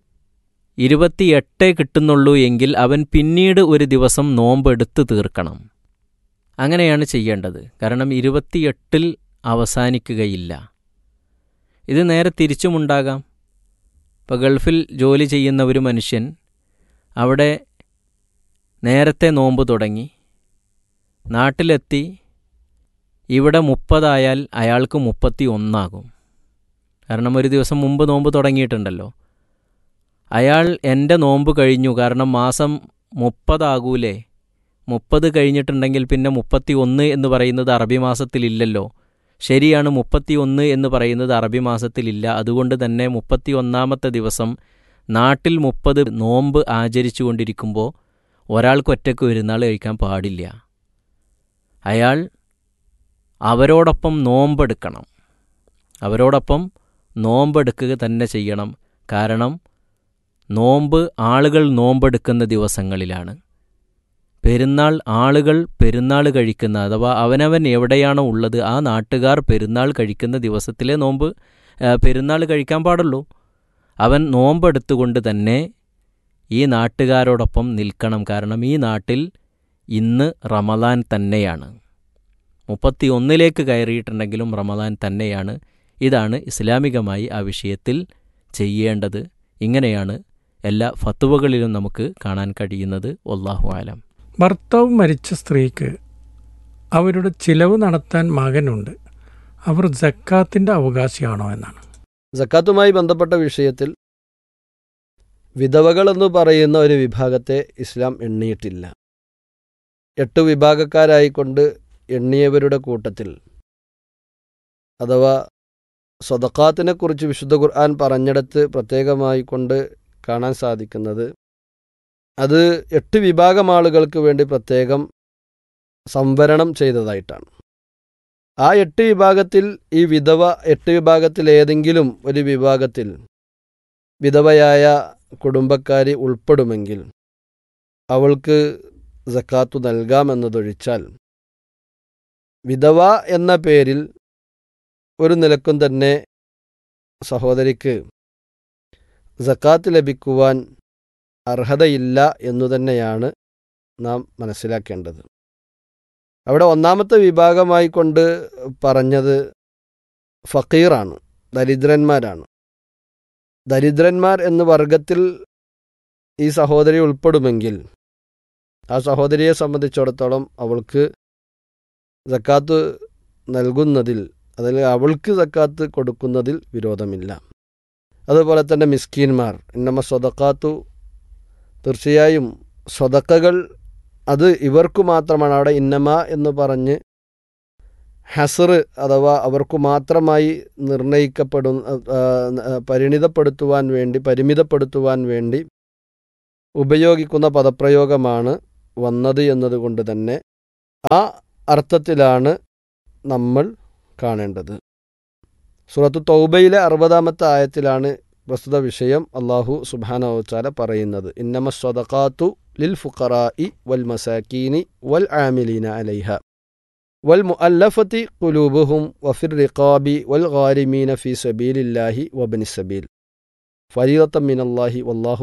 28 കിട്ടുന്നുള്ളൂ എങ്കിൽ അവൻ പിന്നീട് ഒരു ദിവസം നോമ്പെടുത്ത് തീർക്കണം. അങ്ങനെയാണ് ചെയ്യേണ്ടത്. കാരണം 28 അവസാനിക്കുകയില്ല. ഇത് നേരെ തിരിച്ചുമുണ്ടാകാം. ഇപ്പോൾ ഗൾഫിൽ ജോലി ചെയ്യുന്ന ഒരു മനുഷ്യൻ അവിടെ നേരത്തെ നോമ്പ് തുടങ്ങി, നാട്ടിലെത്തി, ഇവിടെ 30 ആയാൽ അയാൾക്ക് 31 ആകും. കാരണം ഒരു ദിവസം മുമ്പ് നോമ്പ് തുടങ്ങിയിട്ടുണ്ടല്ലോ. അയാൾ എൻ്റെ നോമ്പ് കഴിഞ്ഞു, കാരണം മാസം 30 ആകൂലേ, 30 കഴിഞ്ഞിട്ടുണ്ടെങ്കിൽ പിന്നെ 31 എന്ന് പറയുന്നത് അറബി മാസത്തിലില്ലല്ലോ. ശരിയാണ്, 31 എന്ന് പറയുന്നത് അറബി മാസത്തിലില്ല. അതുകൊണ്ട് തന്നെ 31ാമത്തെ ദിവസം നാട്ടിൽ 30 നോമ്പ് ആചരിച്ചു കൊണ്ടിരിക്കുമ്പോൾ ഒരാൾക്ക് ഒറ്റയ്ക്ക് പെരുന്നാൾ കഴിക്കാൻ പാടില്ല. അയാൾ അവരോടൊപ്പം നോമ്പെടുക്കണം. അവരോടൊപ്പം നോമ്പെടുക്കുക തന്നെ ചെയ്യണം. കാരണം നോമ്പ് ആളുകൾ നോമ്പെടുക്കുന്ന ദിവസങ്ങളിലാണ്. പെരുന്നാൾ ആളുകൾ പെരുന്നാൾ കഴിക്കുന്ന, അഥവാ അവനവൻ എവിടെയാണോ ഉള്ളത് ആ നാട്ടുകാർ പെരുന്നാൾ കഴിക്കുന്ന ദിവസത്തിലെ നോമ്പ് പെരുന്നാൾ കഴിക്കാൻ പാടുള്ളൂ. അവൻ നോമ്പെടുത്തുകൊണ്ട് തന്നെ ഈ നാട്ടുകാരോടൊപ്പം നിൽക്കണം. കാരണം ഈ നാട്ടിൽ ഇന്ന് റമദാൻ തന്നെയാണ്. 31ലേക്ക് കയറിയിട്ടുണ്ടെങ്കിലും റമദാൻ തന്നെയാണ്. ഇതാണ് ഇസ്ലാമികമായി ആ വിഷയത്തിൽ ചെയ്യേണ്ടത്. ഇങ്ങനെയാണ് എല്ലാ ഫത്വകളിലും നമുക്ക് കാണാൻ കഴിയുന്നത്. വല്ലാഹു ആലം. ഭർത്താവ് മരിച്ച സ്ത്രീക്ക് അവരുടെ ചിലവ് നടത്താൻ മകനുണ്ട്. അവർ സക്കാത്തിൻ്റെ അവകാശിയാണോ എന്നാണ്. സക്കാത്തുമായി ബന്ധപ്പെട്ട വിഷയത്തിൽ വിധവകൾ എന്ന് പറയുന്ന ഒരു വിഭാഗത്തെ ഇസ്ലാം എണ്ണിയിട്ടില്ല. 8 വിഭാഗക്കാരായിക്കൊണ്ട് എണ്ണിയവരുടെ കൂട്ടത്തിൽ, അഥവാ സദഖാത്തിനെക്കുറിച്ച് വിശുദ്ധ ഖുർആൻ പറഞ്ഞിടത്ത് പ്രത്യേകമായി കൊണ്ട് കാണാൻ സാധിക്കുന്നത് അത് 8 വിഭാഗം ആളുകൾക്ക് വേണ്ടി പ്രത്യേകം സംവരണം ചെയ്തതായിട്ടാണ്. ആ 8 വിഭാഗത്തിൽ ഈ വിധവ 8 വിഭാഗത്തിൽ ഏതെങ്കിലും ഒരു വിഭാഗത്തിൽ വിധവയായ കുടുംബക്കാരി ഉൾപ്പെടുമെങ്കിൽ അവൾക്ക് സക്കാത്തു നൽകാമെന്നതൊഴിച്ചാൽ വിധവ എന്ന പേരിൽ ഒരു നിലക്കും തന്നെ സഹോദരിക്ക് സക്കാത്ത് ലഭിക്കുവാൻ അർഹതയില്ല എന്നു തന്നെയാണ് നാം മനസ്സിലാക്കേണ്ടത്. അവിടെ ഒന്നാമത്തെ വിഭാഗമായി കൊണ്ട് പറഞ്ഞത് ഫക്കീറാണ്, ദരിദ്രന്മാരാണ്. ദരിദ്രന്മാർ എന്ന വർഗത്തിൽ ഈ സഹോദരി ഉൾപ്പെടുമെങ്കിൽ ആ സഹോദരിയെ സംബന്ധിച്ചിടത്തോളം അവൾക്ക് സക്കാത്ത് നൽകുന്നതിൽ, അതിൽ അവൾക്ക് സക്കാത്ത് കൊടുക്കുന്നതിൽ വിരോധമില്ല. അതുപോലെ തന്നെ മിസ്കീന്മാർ, ഇന്നമ സ്വദഖാത്തു, തീർച്ചയായും സ്വദക്കകൾ അത് ഇവർക്കു മാത്രമാണ്. അവിടെ ഇന്നമ എന്ന് പറഞ്ഞ് ഹസർ അഥവാ അവർക്കു മാത്രമായി പരിമിതപ്പെടുത്തുവാൻ വേണ്ടി ഉപയോഗിക്കുന്ന പദപ്രയോഗമാണ് വന്നത് എന്നതുകൊണ്ട് തന്നെ ആ അർത്ഥത്തിലാണ് നമ്മൾ കാണേണ്ടത്. സൂറത്തു തൗബയിലെ 60-ാമത്തെ ആയത്തിലാണ് പ്രസ്തുത വിഷയം അല്ലാഹു സുബ്ഹാനഹു വ തആല പറയുന്നത്. ഇന്നമസ് സ്വദഖാത്തു ലിൽ ഫുഖറാഇ വൽ മസാകീനി വൽ ആമിലീന അലൈഹ വൽ മുഅല്ലഫതി ഖുലൂബുഹും വഫിർ റിഖാബി വൽ ഗാരിമീന ഫീ സബീലില്ലാഹി വബ്നിസ് സബീൽ ഫരീദത്തൻ മിനല്ലാഹി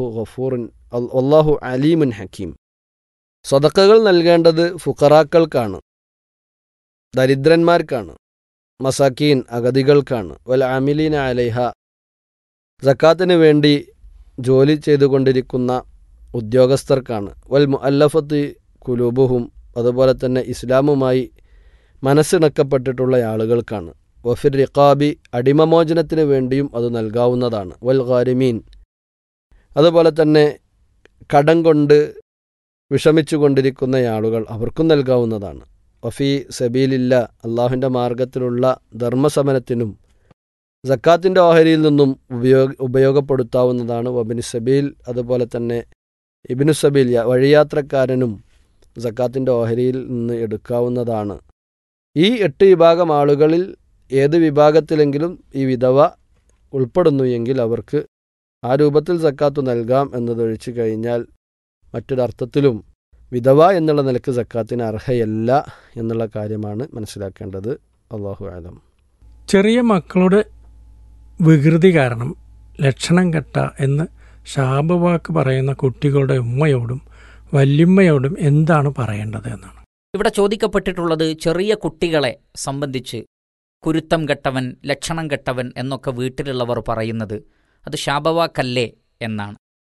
വല്ലാഹു അലീമുൻ ഹക്കീം. സ്വദഖകൾ നൽകേണ്ടത് ഫുഖറാക്കൾക്കാണ്, ദരിദ്രന്മാർക്കാണ്, മസാക്കീൻ അഗതികൾക്കാണ്, വൽ ആമിലീന അലൈഹ സക്കാത്തിന് വേണ്ടി ജോലി ചെയ്തുകൊണ്ടിരിക്കുന്ന ഉദ്യോഗസ്ഥർക്കാണ്, വൽ മുഅല്ലഫത്തി ഖുലൂബുഹും അതുപോലെ തന്നെ ഇസ്ലാമുമായി മനസ്സിണക്കപ്പെട്ടിട്ടുള്ള ആളുകൾക്കാണ്, വഫിർ റിഖാബി അടിമമോചനത്തിന് വേണ്ടിയും അത് നൽകാവുന്നതാണ്, വൽ ഗാരിമീൻ അതുപോലെ തന്നെ കടം കൊണ്ട് വിഷമിച്ചു കൊണ്ടിരിക്കുന്ന ആളുകൾ അവർക്കും നൽകാവുന്നതാണ്, വഫി സബീലില്ല അള്ളാഹുവിൻ്റെ മാർഗത്തിലുള്ള ധർമ്മസമരത്തിനും സക്കാത്തിൻ്റെ ഓഹരിയിൽ നിന്നും ഉപയോഗപ്പെടുത്താവുന്നതാണ്, വബിന് സബീൽ അതുപോലെ തന്നെ ഇബ്നു സബീൽ വഴിയാത്രക്കാരനും സക്കാത്തിൻ്റെ ഓഹരിയിൽ നിന്ന് എടുക്കാവുന്നതാണ്. ഈ 8 വിഭാഗം ആളുകളിൽ ഏത് വിഭാഗത്തിലെങ്കിലും ഈ വിധവ ഉൾപ്പെടുന്നു എങ്കിൽ അവർക്ക് ആ രൂപത്തിൽ സക്കാത്ത് നൽകാം എന്നതൊഴിച്ചു കഴിഞ്ഞാൽ മറ്റൊരർത്ഥത്തിലും വിധവ എന്നുള്ള നിലക്ക് സക്കാത്തിന് അർഹയല്ല എന്നുള്ള കാര്യമാണ് മനസ്സിലാക്കേണ്ടത്. അല്ലാഹു അലം. ചെറിയ മക്കളുടെ വികൃതി കാരണം ലക്ഷണം കെട്ട എന്ന് ശാപവാക്ക് പറയുന്ന കുട്ടികളുടെ ഉമ്മയോടും വല്യമ്മയോടും എന്താണ് പറയേണ്ടത് എന്നാണ് ഇവിടെ ചോദിക്കപ്പെട്ടിട്ടുള്ളത്. ചെറിയ കുട്ടികളെ സംബന്ധിച്ച് കുരുത്തം കെട്ടവൻ, ലക്ഷണം കെട്ടവൻ എന്നൊക്കെ വീട്ടിലുള്ളവർ പറയുന്നത് അത് ശാപവാക്കല്ലേ എന്നാണ്.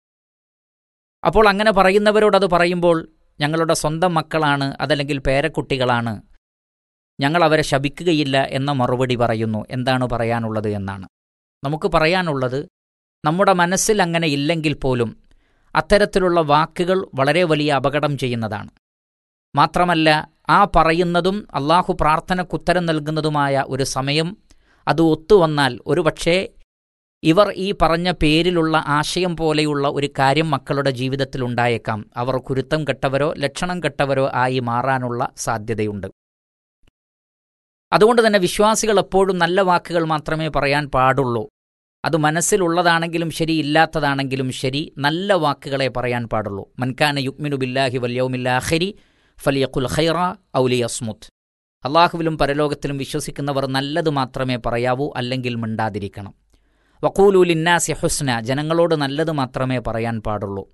അപ്പോൾ അങ്ങനെ പറയുന്നവരോടത് പറയുമ്പോൾ ഞങ്ങളുടെ സ്വന്തം മക്കളാണ്, അതല്ലെങ്കിൽ പേരക്കുട്ടികളാണ്, ഞങ്ങൾ അവരെ ശപിക്കുകയില്ല എന്ന മറുപടി പറയുന്നു. എന്താണ് പറയാനുള്ളത് എന്നാണ് നമുക്ക് പറയാനുള്ളത്. നമ്മുടെ മനസ്സിൽ അങ്ങനെ ഇല്ലെങ്കിൽ പോലും അത്തരത്തിലുള്ള വാക്കുകൾ വളരെ വലിയ അപകടം ചെയ്യുന്നതാണ്. മാത്രമല്ല ആ പറയുന്നതും അള്ളാഹു പ്രാർത്ഥനക്കുത്തരം നൽകുന്നതുമായ ഒരു സമയം അത് ഒത്തുവന്നാൽ ഒരുപക്ഷേ ഇവർ ഈ പറഞ്ഞ പേരിലുള്ള ആശയം പോലെയുള്ള ഒരു കാര്യം മക്കളുടെ ജീവിതത്തിൽ ഉണ്ടായേക്കാം. അവർ കുരുത്തം കെട്ടവരോ ലക്ഷണം കെട്ടവരോ ആയി മാറാനുള്ള സാധ്യതയുണ്ട്. അതുകൊണ്ട് തന്നെ വിശ്വാസികൾ എപ്പോഴും നല്ല വാക്കുകൾ മാത്രമേ പറയാൻ പാടുള്ളൂ. അത് മനസ്സിലുള്ളതാണെങ്കിലും ശരി, ഇല്ലാത്തതാണെങ്കിലും ശരി, നല്ല വാക്കുകളെ പറയാൻ പാടുള്ളൂ. മൻകാന യുക്മിനു ബില്ലാഹി വൽ യൗമിൽ ആഖിരി ഫലിയഖുൽ ഖൈറ ഔ ലിയസ്മുത്. അള്ളാഹുവിലും പരലോകത്തിലും വിശ്വസിക്കുന്നവർ നല്ലത് മാത്രമേ പറയാവൂ, അല്ലെങ്കിൽ മിണ്ടാതിരിക്കണം. വഖൂലു ലിന്നാസി ഹുസ്ന, ജനങ്ങളോട് നല്ലത് മാത്രമേ പറയാൻ പാടുള്ളൂ.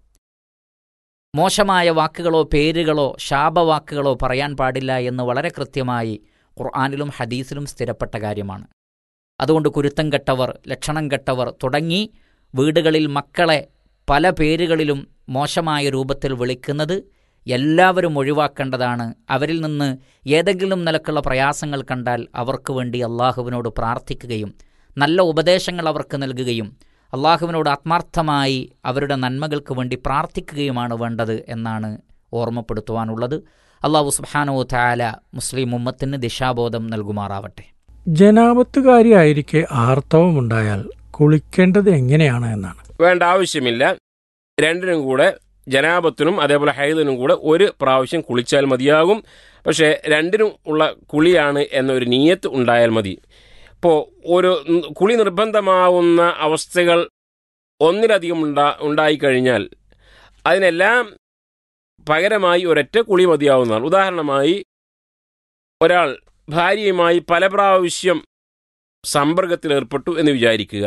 മോശമായ വാക്കുകളോ പേരുകളോ ശാപവാക്കുകളോ പറയാൻ പാടില്ല എന്ന് വളരെ കൃത്യമായി ഖുർആനിലും ഹദീസിലും സ്ഥിരപ്പെട്ട കാര്യമാണ്. അതുകൊണ്ട് കുരുത്തം കെട്ടവർ, ലക്ഷണം കെട്ടവർ തുടങ്ങി വീടുകളിൽ മക്കളെ പല പേരുകളിലും മോശമായ രൂപത്തിൽ വിളിക്കുന്നത് എല്ലാവരും ഒഴിവാക്കേണ്ടതാണ്. അവരിൽ നിന്ന് ഏതെങ്കിലും നിലക്കുള്ള പ്രയാസങ്ങൾ കണ്ടാൽ അവർക്ക് വേണ്ടി അള്ളാഹുവിനോട് പ്രാർത്ഥിക്കുകയും നല്ല ഉപദേശങ്ങൾ അവർക്ക് നൽകുകയും അള്ളാഹുവിനോട് ആത്മാർത്ഥമായി അവരുടെ നന്മകൾക്ക് വേണ്ടി പ്രാർത്ഥിക്കുകയുമാണ് വേണ്ടത് എന്നാണ് ഓർമ്മപ്പെടുത്തുവാനുള്ളത്. അള്ളാഹു സുബ്ഹാനഹു വ തആല മുസ്ലിം ഉമ്മത്തിന് ദിശാബോധം നൽകുമാറാവട്ടെ. ജനാപത്തുകാരിയായിരിക്കെ ആർത്തവമുണ്ടായാൽ കുളിക്കേണ്ടത് എങ്ങനെയാണ് എന്നാണ്. വേണ്ട ആവശ്യമില്ല. രണ്ടിനും കൂടെ, ജനാപത്തിനും അതേപോലെ ഹൈദിനും കൂടെ ഒരു പ്രാവശ്യം കുളിച്ചാൽ മതിയാകും. പക്ഷേ രണ്ടിനും ഉള്ള കുളിയാണ് എന്നൊരു നിയ്യത്ത് ഉണ്ടായാൽ മതി. ഇപ്പോൾ ഒരു കുളി നിർബന്ധമാവുന്ന അവസ്ഥകൾ ഒന്നിലധികം ഉണ്ടായിക്കഴിഞ്ഞാൽ അതിനെല്ലാം പകരമായി ഒരൊറ്റ കുളി മതിയാവുന്നതാണ്. ഉദാഹരണമായി ഒരാൾ ഭാര്യയുമായി പല പ്രാവശ്യം സമ്പർക്കത്തിലേർപ്പെട്ടു എന്ന് വിചാരിക്കുക.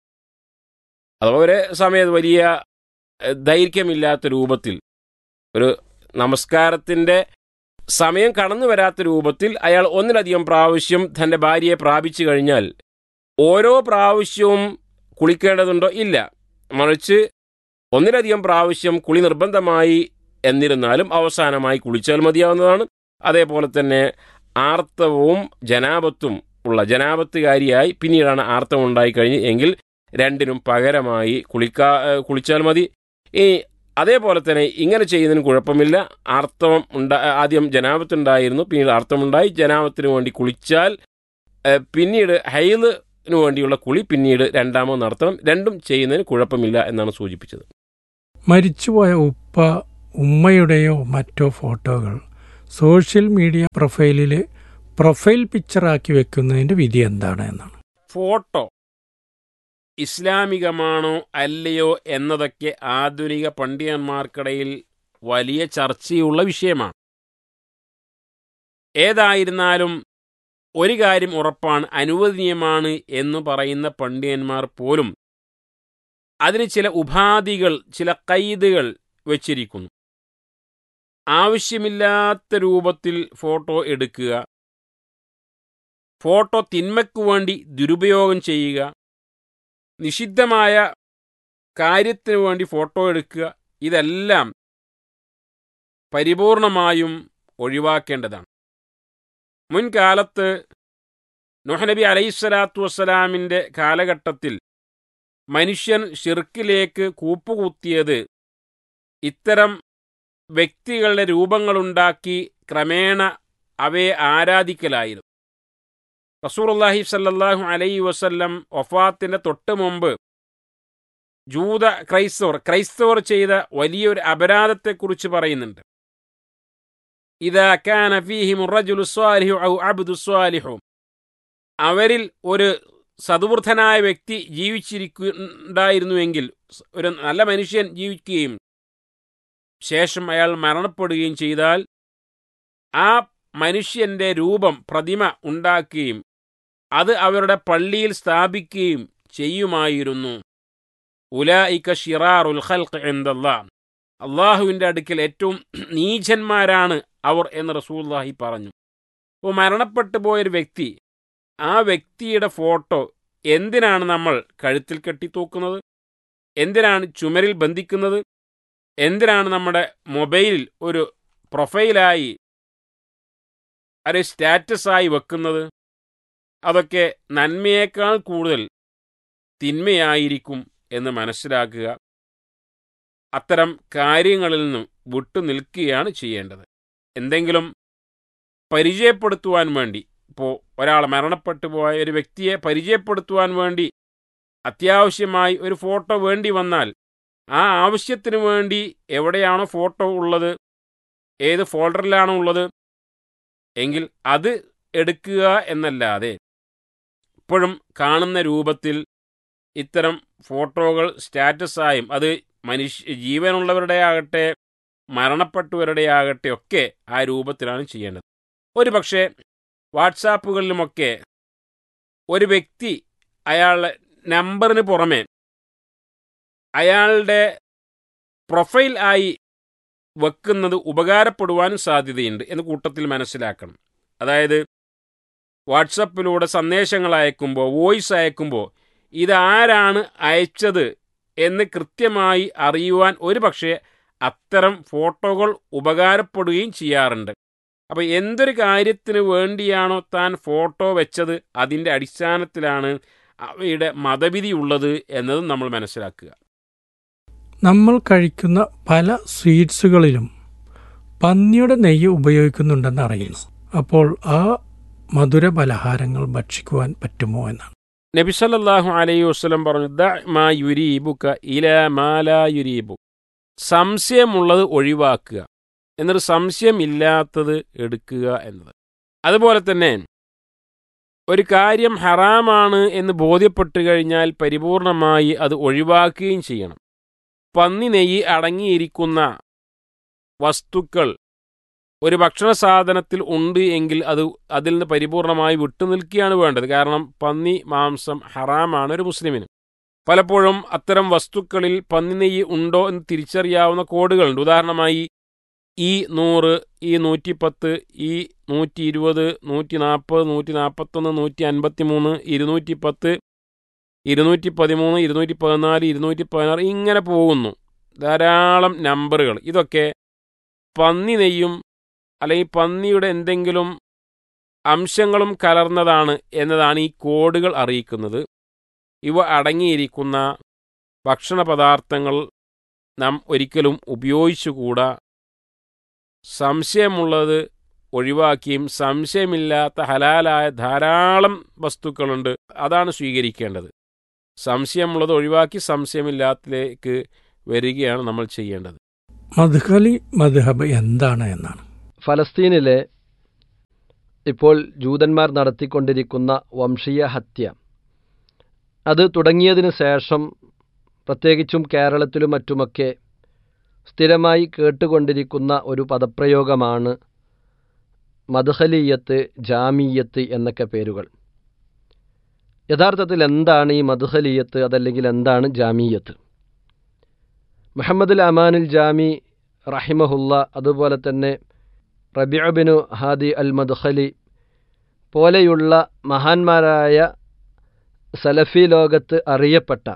അഥവാ ഒരേ സമയത്ത് വലിയ ദൈർഘ്യമില്ലാത്ത രൂപത്തിൽ, ഒരു നമസ്കാരത്തിൻ്റെ സമയം കടന്നു വരാത്ത രൂപത്തിൽ അയാൾ ഒന്നിലധികം പ്രാവശ്യം തൻ്റെ ഭാര്യയെ പ്രാപിച്ചു കഴിഞ്ഞാൽ ഓരോ പ്രാവശ്യവും കുളിക്കേണ്ടതുണ്ടോ? ഇല്ല. മറിച്ച് ഒന്നിലധികം പ്രാവശ്യം കുളി നിർബന്ധമായി എന്നിരുന്നാലും അവസാനമായി കുളിച്ചാൽ മതിയാവുന്നതാണ്. അതേപോലെ തന്നെ ആർത്തവവും ജനാപത്തും ഉള്ള ജനാപത്തുകാരിയായി പിന്നീടാണ് ആർത്തവം ഉണ്ടായിക്കഴിഞ്ഞ് എങ്കിൽ രണ്ടിനും പകരമായി കുളിച്ചാൽ മതി. ഈ അതേപോലെ തന്നെ ഇങ്ങനെ ചെയ്യുന്നതിന് കുഴപ്പമില്ല. ആർത്തവം ആദ്യം ജനാബത്തുണ്ടായിരുന്നു, പിന്നീട് ആർത്തവമുണ്ടായി, ജനാബത്തിന് വേണ്ടി കുളിച്ചാൽ പിന്നീട് ഹൈദിന് വേണ്ടിയുള്ള കുളി പിന്നീട് രണ്ടാമത് നടത്തണം. രണ്ടും ചെയ്യുന്നതിന് കുഴപ്പമില്ല എന്നാണ് സൂചിപ്പിച്ചത്. മരിച്ചുപോയ ഉമ്മയുടെയോ മറ്റോ ഫോട്ടോകൾ സോഷ്യൽ മീഡിയ പ്രൊഫൈലിൽ പ്രൊഫൈൽ പിക്ചറാക്കി വെക്കുന്നതിൻ്റെ വിധി എന്താണ് എന്നാണ്. ഫോട്ടോ ഇസ്ലാമികമാണോ അല്ലയോ എന്നതൊക്കെ ആധുനിക പണ്ഡിതന്മാർക്കിടയിൽ വലിയ ചർച്ചയുള്ള വിഷയമാണ്. ഏതായിരുന്നാലും ഒരു കാര്യം ഉറപ്പാണ്, അനുവദനീയമാണ് എന്ന് പറയുന്ന പണ്ഡിതന്മാർ പോലും അതിന് ചില ഉപാധികൾ, ചില ഖൈദുകൾ വച്ചിരിക്കുന്നു. ആവശ്യമില്ലാത്ത രൂപത്തിൽ ഫോട്ടോ എടുക്കുക, ഫോട്ടോ തിന്മയ്ക്കു വേണ്ടി ദുരുപയോഗം ചെയ്യുക, നിഷിദ്ധമായ കാര്യത്തിനു വേണ്ടി ഫോട്ടോ എടുക്കുക, ഇതെല്ലാം പരിപൂർണമായും ഒഴിവാക്കേണ്ടതാണ്. മുൻകാലത്ത് നൂഹ് നബി അലൈഹിസ്സലാത്തു വസ്സലാമിൻ്റെ കാലഘട്ടത്തിൽ മനുഷ്യൻ ശിർക്കിലേക്ക് കൂപ്പുകുത്തിയത് ഇത്തരം വ്യക്തികളുടെ രൂപങ്ങളുണ്ടാക്കി ക്രമേണ അവയെ ആരാധിക്കലായിരുന്നു. റസൂലുള്ളാഹി സ്വല്ലല്ലാഹു അലൈഹി വസല്ലം വഫാത്തിന്റെ തൊട്ട് മുമ്പ് ക്രൈസ്തവർ ചെയ്ത വലിയൊരു അപരാധത്തെക്കുറിച്ച് പറയുന്നുണ്ട്. ഇദാ കാന ഫീഹിം റജുലു സ്വാലിഹു ഔ അബ്ദു സ്വാലിഹു, അവരിൽ ഒരു സദ്വൃദ്ധനായ വ്യക്തി ജീവിച്ചിരിക്കുന്നുണ്ടായിരുന്നുവെങ്കിൽ, ഒരു നല്ല മനുഷ്യൻ ജീവിക്കുകയും ശേഷം അയാൾ മരണപ്പെടുകയും ചെയ്താൽ ആ മനുഷ്യന്റെ രൂപം, പ്രതിമ ഉണ്ടാക്കുകയും അത് അവരുടെ പള്ളിയിൽ സ്ഥാപിക്കുകയും ചെയ്യുമായിരുന്നു. ഉലൈക ശിറാറുൽ ഖൽഖ് ഇൻദല്ലാഹ്, അള്ളാഹുവിൻ്റെ അടുക്കൽ ഏറ്റവും നീചന്മാരാണ് അവർ എന്ന് റസൂലുള്ളാഹി പറഞ്ഞു. അപ്പോൾ മരണപ്പെട്ടു പോയൊരു വ്യക്തി, ആ വ്യക്തിയുടെ ഫോട്ടോ എന്തിനാണ് നമ്മൾ കഴുത്തിൽ കെട്ടിത്തൂക്കുന്നത്? എന്തിനാണ് ചുമരിൽ ബന്ധിക്കുന്നത്? എന്തിനാണ് നമ്മുടെ മൊബൈലിൽ ഒരു പ്രൊഫൈലായി ഒരു സ്റ്റാറ്റസായി വെക്കുന്നത്? അതൊക്കെ നന്മയേക്കാൾ കൂടുതൽ തിന്മയായിരിക്കും എന്ന് മനസ്സിലാക്കുക. അത്തരം കാര്യങ്ങളിൽ നിന്നും വിട്ടുനിൽക്കുകയാണ് ചെയ്യേണ്ടത്. എന്തെങ്കിലും പരിചയപ്പെടുത്തുവാൻ വേണ്ടി, ഇപ്പോൾ ഒരാൾ മരണപ്പെട്ടു പോയ ഒരു വ്യക്തിയെ പരിചയപ്പെടുത്തുവാൻ വേണ്ടി അത്യാവശ്യമായി ഒരു ഫോട്ടോ വേണ്ടി വന്നാൽ ആ ആവശ്യത്തിന് വേണ്ടി എവിടെയാണോ ഫോട്ടോ ഉള്ളത്, ഏത് ഫോൾഡറിലാണോ ഉള്ളത് എങ്കിൽ അത് എടുക്കുക എന്നല്ലാതെ ഇപ്പോഴും കാണുന്ന രൂപത്തിൽ ഇത്തരം ഫോട്ടോകൾ സ്റ്റാറ്റസായും, അത് ജീവനുള്ളവരുടെ ആകട്ടെ മരണപ്പെട്ടവരുടെ ആകട്ടെ ഒക്കെ ആ രൂപത്തിലാണ് ചെയ്യേണ്ടത്. ഒരു പക്ഷേ വാട്സാപ്പുകളിലുമൊക്കെ ഒരു വ്യക്തി അയാളുടെ നമ്പറിന് പുറമെ അയാളുടെ പ്രൊഫൈൽ ആയി വെക്കുന്നത് ഉപകാരപ്പെടുവാനും സാധ്യതയുണ്ട് എന്ന് കൂട്ടത്തിൽ മനസ്സിലാക്കണം. അതായത് വാട്സപ്പിലൂടെ സന്ദേശങ്ങൾ അയക്കുമ്പോൾ, വോയിസ് അയക്കുമ്പോൾ ഇതാരാണ് അയച്ചത് എന്ന് കൃത്യമായി അറിയുവാൻ ഒരു പക്ഷേ അത്തരം ഫോട്ടോകൾ ഉപകാരപ്പെടുകയും ചെയ്യാറുണ്ട്. അപ്പോൾ എന്തൊരു കാര്യത്തിന് വേണ്ടിയാണോ താൻ ഫോട്ടോ വെച്ചത് അതിൻ്റെ അടിസ്ഥാനത്തിലാണ് അവയുടെ മതവിധി ഉള്ളത് എന്നതും നമ്മൾ മനസ്സിലാക്കുക. നമ്മൾ കഴിക്കുന്ന പല സ്വീറ്റ്സുകളിലും പന്നിയുടെ നെയ്യ് ഉപയോഗിക്കുന്നുണ്ടെന്ന് അറിയുന്നു. അപ്പോൾ ആ മധുര പലഹാരങ്ങൾ ഭക്ഷിക്കുവാൻ പറ്റുമോ എന്നാണ്. നബി സല്ലല്ലാഹു അലൈഹി വസല്ലം പറഞ്ഞു, ദഅ മാ യുരീബുക ഇലാ മാ ലാ യുരീബു. സംശയമുള്ളത് ഒഴിവാക്കുക, എന്നൊരു സംശയമില്ലാത്തത് എടുക്കുക എന്നത്. അതുപോലെ തന്നെ ഒരു കാര്യം ഹറാമാണ് എന്ന് ബോധ്യപ്പെട്ടു കഴിഞ്ഞാൽ പരിപൂർണമായി അത് ഒഴിവാക്കുകയും ചെയ്യണം. പന്നി നെയ്യ് അടങ്ങിയിരിക്കുന്ന വസ്തുക്കൾ ഒരു ഭക്ഷണ സാധനത്തിൽ ഉണ്ട് എങ്കിൽ അതിൽ നിന്ന് പരിപൂർണമായി വിട്ടുനിൽക്കുകയാണ് വേണ്ടത്. കാരണം പന്നി മാംസം ഹറാമാണ് ഒരു മുസ്ലിമിന്. പലപ്പോഴും അത്തരം വസ്തുക്കളിൽ പന്നി നെയ്യ് ഉണ്ടോ എന്ന് തിരിച്ചറിയാവുന്ന കോഡുകളുണ്ട്. ഉദാഹരണമായി ഈ 100, ഈ 110, ഈ 120, 140, 141, 153, 210, 213, 214, 216 ഇങ്ങനെ പോകുന്നു. ധാരാളം നമ്പറുകൾ. ഇതൊക്കെ പന്നി നെയ്യും അല്ലെങ്കിൽ പന്നിയുടെ എന്തെങ്കിലും അംശങ്ങളും കലർന്നതാണ് എന്നതാണ് ഈ കോഡുകൾ അറിയിക്കുന്നത്. ഇവ അടങ്ങിയിരിക്കുന്ന ഭക്ഷണ പദാർത്ഥങ്ങൾ നാം ഒരിക്കലും ഉപയോഗിച്ചുകൂടാ. സംശയമുള്ളത് ഒഴിവാക്കിയും സംശയമില്ലാത്ത ഹലാലായ ധാരാളം വസ്തുക്കളുണ്ട്, അതാണ് സ്വീകരിക്കേണ്ടത്. സംശയമുള്ളത് ഒഴിവാക്കി സംശയമില്ലാത്തതിലേക്ക് വരികയാണ് നമ്മൾ ചെയ്യേണ്ടത്. മദ്ഹലി മദ്ഹബ് എന്താണ് എന്നാണ്. ഫലസ്തീനിലെ ഇപ്പോൾ ജൂതന്മാർ നടത്തിക്കൊണ്ടിരിക്കുന്ന വംശീയ ഹത്യ, അത് തുടങ്ങിയതിനു ശേഷം പ്രത്യേകിച്ചും കേരളത്തിലും മറ്റുമൊക്കെ സ്ഥിരമായി കേട്ടുകൊണ്ടിരിക്കുന്ന ഒരു പദപ്രയോഗമാണ് മദ്ഹലിയത്ത്, ജാമിയത്ത് എന്നൊക്കെ പേരുകൾ. യഥാർത്ഥത്തിൽ എന്താണ് ഈ മദ്ഹലിയത്ത്, അതല്ലെങ്കിൽ എന്താണ് ജാമിയത്ത്? മുഹമ്മദുൽ അമാനുൽ ജാമി റഹിമഹുല്ല, അതുപോലെ തന്നെ റബീഉ ബിൻ ഹാദി അൽ മദ്ഹലി പോലെയുള്ള മഹാന്മാരായ സലഫി ലോകത്ത് അറിയപ്പെട്ട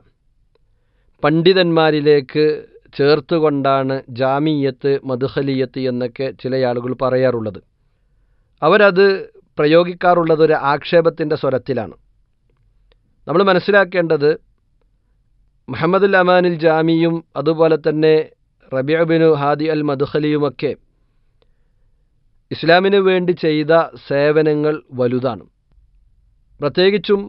പണ്ഡിതന്മാരിലേക്ക് ചേർത്തുകൊണ്ടാണ് ജാമിയത്ത്, മദ്ഹലിയത്ത് എന്നൊക്കെ ചില ആളുകൾ പറയാറുള്ളത്. അവരത് പ്രയോഗിക്കാറുള്ളത് ഒരു ആക്ഷേപത്തിൻ്റെ സ്വരത്തിലാണ്. നമ്മൾ മനസ്സിലാക്കേണ്ടത് മുഹമ്മദുൽ അമാനുൽ ജാമിയും അതുപോലെ തന്നെ റബീഉ ബിൻ ഹാദി അൽ മദ്ഹലിയുമൊക്കെ ഇസ്ലാമിന് വേണ്ടി ചെയ്ത സേവനങ്ങൾ വലുതാണ്. പ്രത്യേകിച്ചും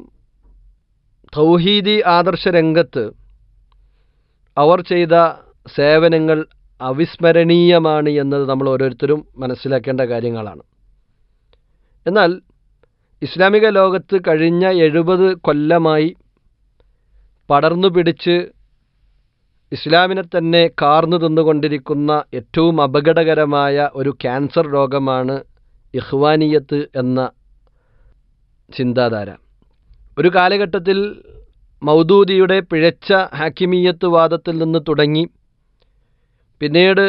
തൗഹീദി ആദർശ രംഗത്ത് അവർ ചെയ്ത സേവനങ്ങൾ അവിസ്മരണീയമാണ് എന്നത് നമ്മൾ ഓരോരുത്തരും മനസ്സിലാക്കേണ്ട കാര്യങ്ങളാണ്. എന്നാൽ ഇസ്ലാമിക ലോകത്ത് കഴിഞ്ഞ 70 കൊല്ലമായി പടർന്നു പിടിച്ച് ഇസ്ലാമിനെ തന്നെ കാർന്നു തിന്നുകൊണ്ടിരിക്കുന്ന ഏറ്റവും അപകടകരമായ ഒരു ക്യാൻസർ രോഗമാണ് ഇഖ്വാനിയത്ത് എന്ന ചിന്താധാര. ഒരു കാലഘട്ടത്തിൽ മൗദൂദിയുടെ പിഴച്ച ഹാക്കിമിയത്ത് വാദത്തിൽ നിന്ന് തുടങ്ങി പിന്നീട്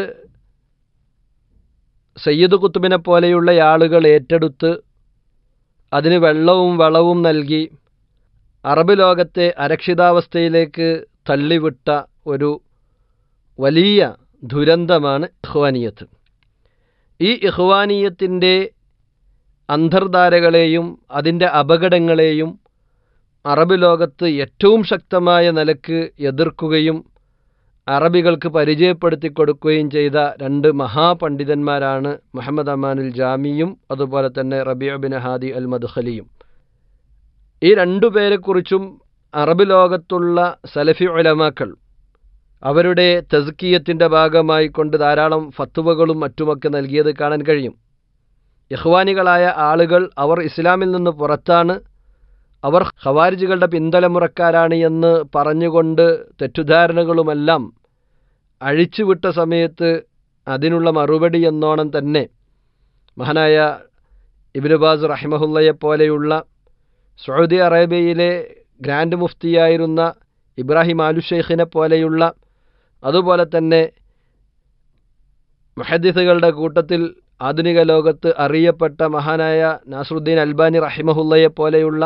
സയ്യിദ് കുത്തുബിനെ പോലെയുള്ള ആളുകൾ ഏറ്റെടുത്ത് അതിന് വെള്ളവും വളവും നൽകി അറബ് ലോകത്തെ അരക്ഷിതാവസ്ഥയിലേക്ക് തള്ളിവിട്ട ഒരു വലിയ ദുരന്തമാണ് ഇഖ്വാനിയത്ത്. ഈ ഇഖ്വാനിയത്തിൻ്റെ അന്തർധാരകളെയും അതിൻ്റെ അപകടങ്ങളെയും അറബ് ലോകത്ത് ഏറ്റവും ശക്തമായ നിലക്ക് എതിർക്കുകയും അറബികൾക്ക് പരിചയപ്പെടുത്തി കൊടുക്കുകയും ചെയ്ത 2 മഹാപണ്ഡിതന്മാരാണ് മുഹമ്മദ് അമാനുൽ ജാമിയും അതുപോലെ തന്നെ റബീഉ ബിൻ ഹാദി അൽ മദ്ഹലിയും. ഈ 2 പേരെക്കുറിച്ചും അറബ് ലോകത്തുള്ള സലഫി ഉലമാക്കൾ അവരുടെ തസ്കിയത്തിൻ്റെ ഭാഗമായി കൊണ്ട് ധാരാളം ഫത്വകളും മറ്റുമൊക്കെ നൽകിയത് കാണാൻ കഴിയും. ഇഖ്വാനികളായ ആളുകൾ അവർ ഇസ്ലാമിൽ നിന്ന് പുറത്താണ്, അവർ ഖവാരിജുകളുടെ പിന്തലമുറക്കാരാണ് എന്ന് പറഞ്ഞുകൊണ്ട് തെറ്റുധാരണകളുമെല്ലാം അഴിച്ചുവിട്ട സമയത്ത് അതിനുള്ള മറുപടി എന്നോണം തന്നെ മഹാനായ ഇബ്നു ബാസ് റഹിമഹുല്ലയെ പോലെയുള്ള സൗദി അറേബ്യയിലെ ഗ്രാൻഡ് മുഫ്തിയായിരുന്ന ഇബ്രാഹിം ആലു ഷെയ്ഖിനെ പോലെയുള്ള അതുപോലെ തന്നെ മുഹദ്ദിസുകളുടെ കൂട്ടത്തിൽ ആധുനിക ലോകത്ത് അറിയപ്പെട്ട മഹാനായ നാസറുദ്ദീൻ അൽബാനി റഹിമഹുല്ലയെ പോലെയുള്ള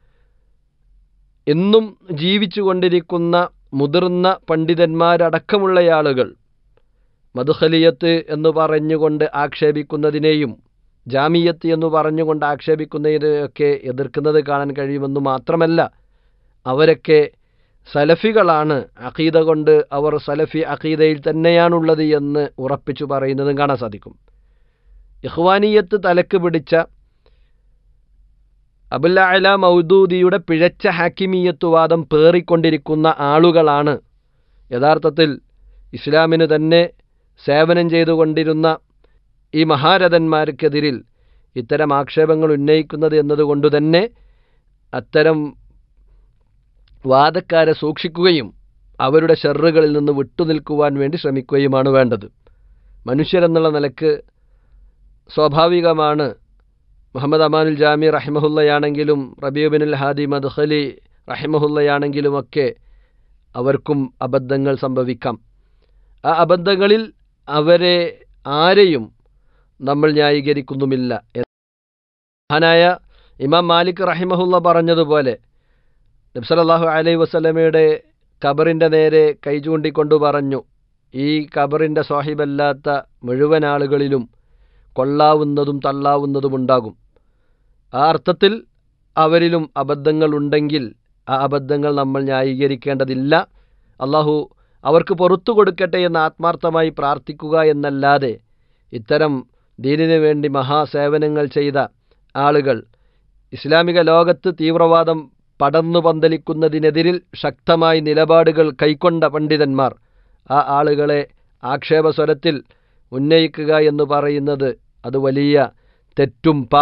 എന്നും ജീവിച്ചു കൊണ്ടിരിക്കുന്ന മുതിർന്ന പണ്ഡിതന്മാരടക്കമുള്ള ആളുകൾ മദ്ഹലിയത്ത് എന്ന് പറഞ്ഞുകൊണ്ട് ആക്ഷേപിക്കുന്നതിനെയും ജാമിയത്ത് എന്ന് പറഞ്ഞുകൊണ്ട് ആക്ഷേപിക്കുന്നതിനെയൊക്കെ എതിർക്കുന്നത് കാണാൻ കഴിയുമെന്ന് മാത്രമല്ല, അവരൊക്കെ സലഫികളാണ്, അഖീദ കൊണ്ട് അവർ സലഫി അഖീദയിൽ തന്നെയാണുള്ളത് എന്ന് ഉറപ്പിച്ചു പറയുന്നതും കാണാൻ സാധിക്കും. ഇഖ്വാനിയത്ത് തലക്ക് പിടിച്ച അബുൽ അഅല മൗദൂദിയുടെ പിഴച്ച ഹാക്കിമിയത്ത് വാദം പേറിക്കൊണ്ടിരിക്കുന്ന ആളുകളാണ് യഥാർത്ഥത്തിൽ ഇസ്ലാമിന് തന്നെ സേവനം ചെയ്തുകൊണ്ടിരുന്ന ഈ മഹാരഥന്മാർക്കെതിരിൽ ഇത്തരം ആക്ഷേപങ്ങൾ ഉന്നയിക്കുന്നത് എന്നതുകൊണ്ട് തന്നെ അത്തരം വാദക്കാരെ സൂക്ഷിക്കുകയും അവരുടെ ഷർറുകളിൽ നിന്ന് വിട്ടുനിൽക്കുവാൻ വേണ്ടി ശ്രമിക്കുകയുമാണ് വേണ്ടത്. മനുഷ്യരെന്നുള്ള നിലക്ക് സ്വാഭാവികമാണ് മുഹമ്മദ് അമാനുൽ ജാമി റഹിമഹുല്ലയാണെങ്കിലും റബീഉ ബിനുൽ ഹാദി മദ്ഹലി റഹിമഹുല്ലയാണെങ്കിലുമൊക്കെ അവർക്കും അബദ്ധങ്ങൾ സംഭവിക്കാം. ആ അബദ്ധങ്ങളിൽ അവരെ ആരെയും നമ്മൾ ന്യായീകരിക്കുന്നുമില്ല. മഹാനായ ഇമാം മാലിക് റഹിമഹുല്ല പറഞ്ഞതുപോലെ നബി സല്ലല്ലാഹു അലൈഹി വസല്ലമയുടെ ഖബറിൻ്റെ നേരെ കൈ ചൂണ്ടിക്കൊണ്ട് പറഞ്ഞു, ഈ ഖബറിൻ്റെ സ്വാഹിബല്ലാത്ത മുഴുവൻ ആളുകളിലും കൊള്ളാവുന്നതും തള്ളാവുന്നതും ഉണ്ടാകും. ആ അർത്ഥത്തിൽ അവരിലും അബദ്ധങ്ങൾ ഉണ്ടെങ്കിൽ ആ അബദ്ധങ്ങൾ നമ്മൾ ന്യായീകരിക്കേണ്ടതില്ല. അള്ളാഹു അവർക്ക് പുറത്തു കൊടുക്കട്ടെ എന്ന് ആത്മാർത്ഥമായി പ്രാർത്ഥിക്കുക എന്നല്ലാതെ ഇത്തരം ദീനിനു വേണ്ടി മഹാസേവനങ്ങൾ ചെയ്ത ആളുകൾ, ഇസ്ലാമിക ലോകത്ത് തീവ്രവാദം പടർന്നു പന്തലിക്കുന്നതിനെതിരിൽ ശക്തമായി നിലപാടുകൾ കൈക്കൊണ്ട പണ്ഡിതന്മാർ, ആ ആളുകളെ ആക്ഷേപസ്വരത്തിൽ ഉന്നയിക്കുക എന്ന് പറയുന്നത് അത് വലിയ തെറ്റും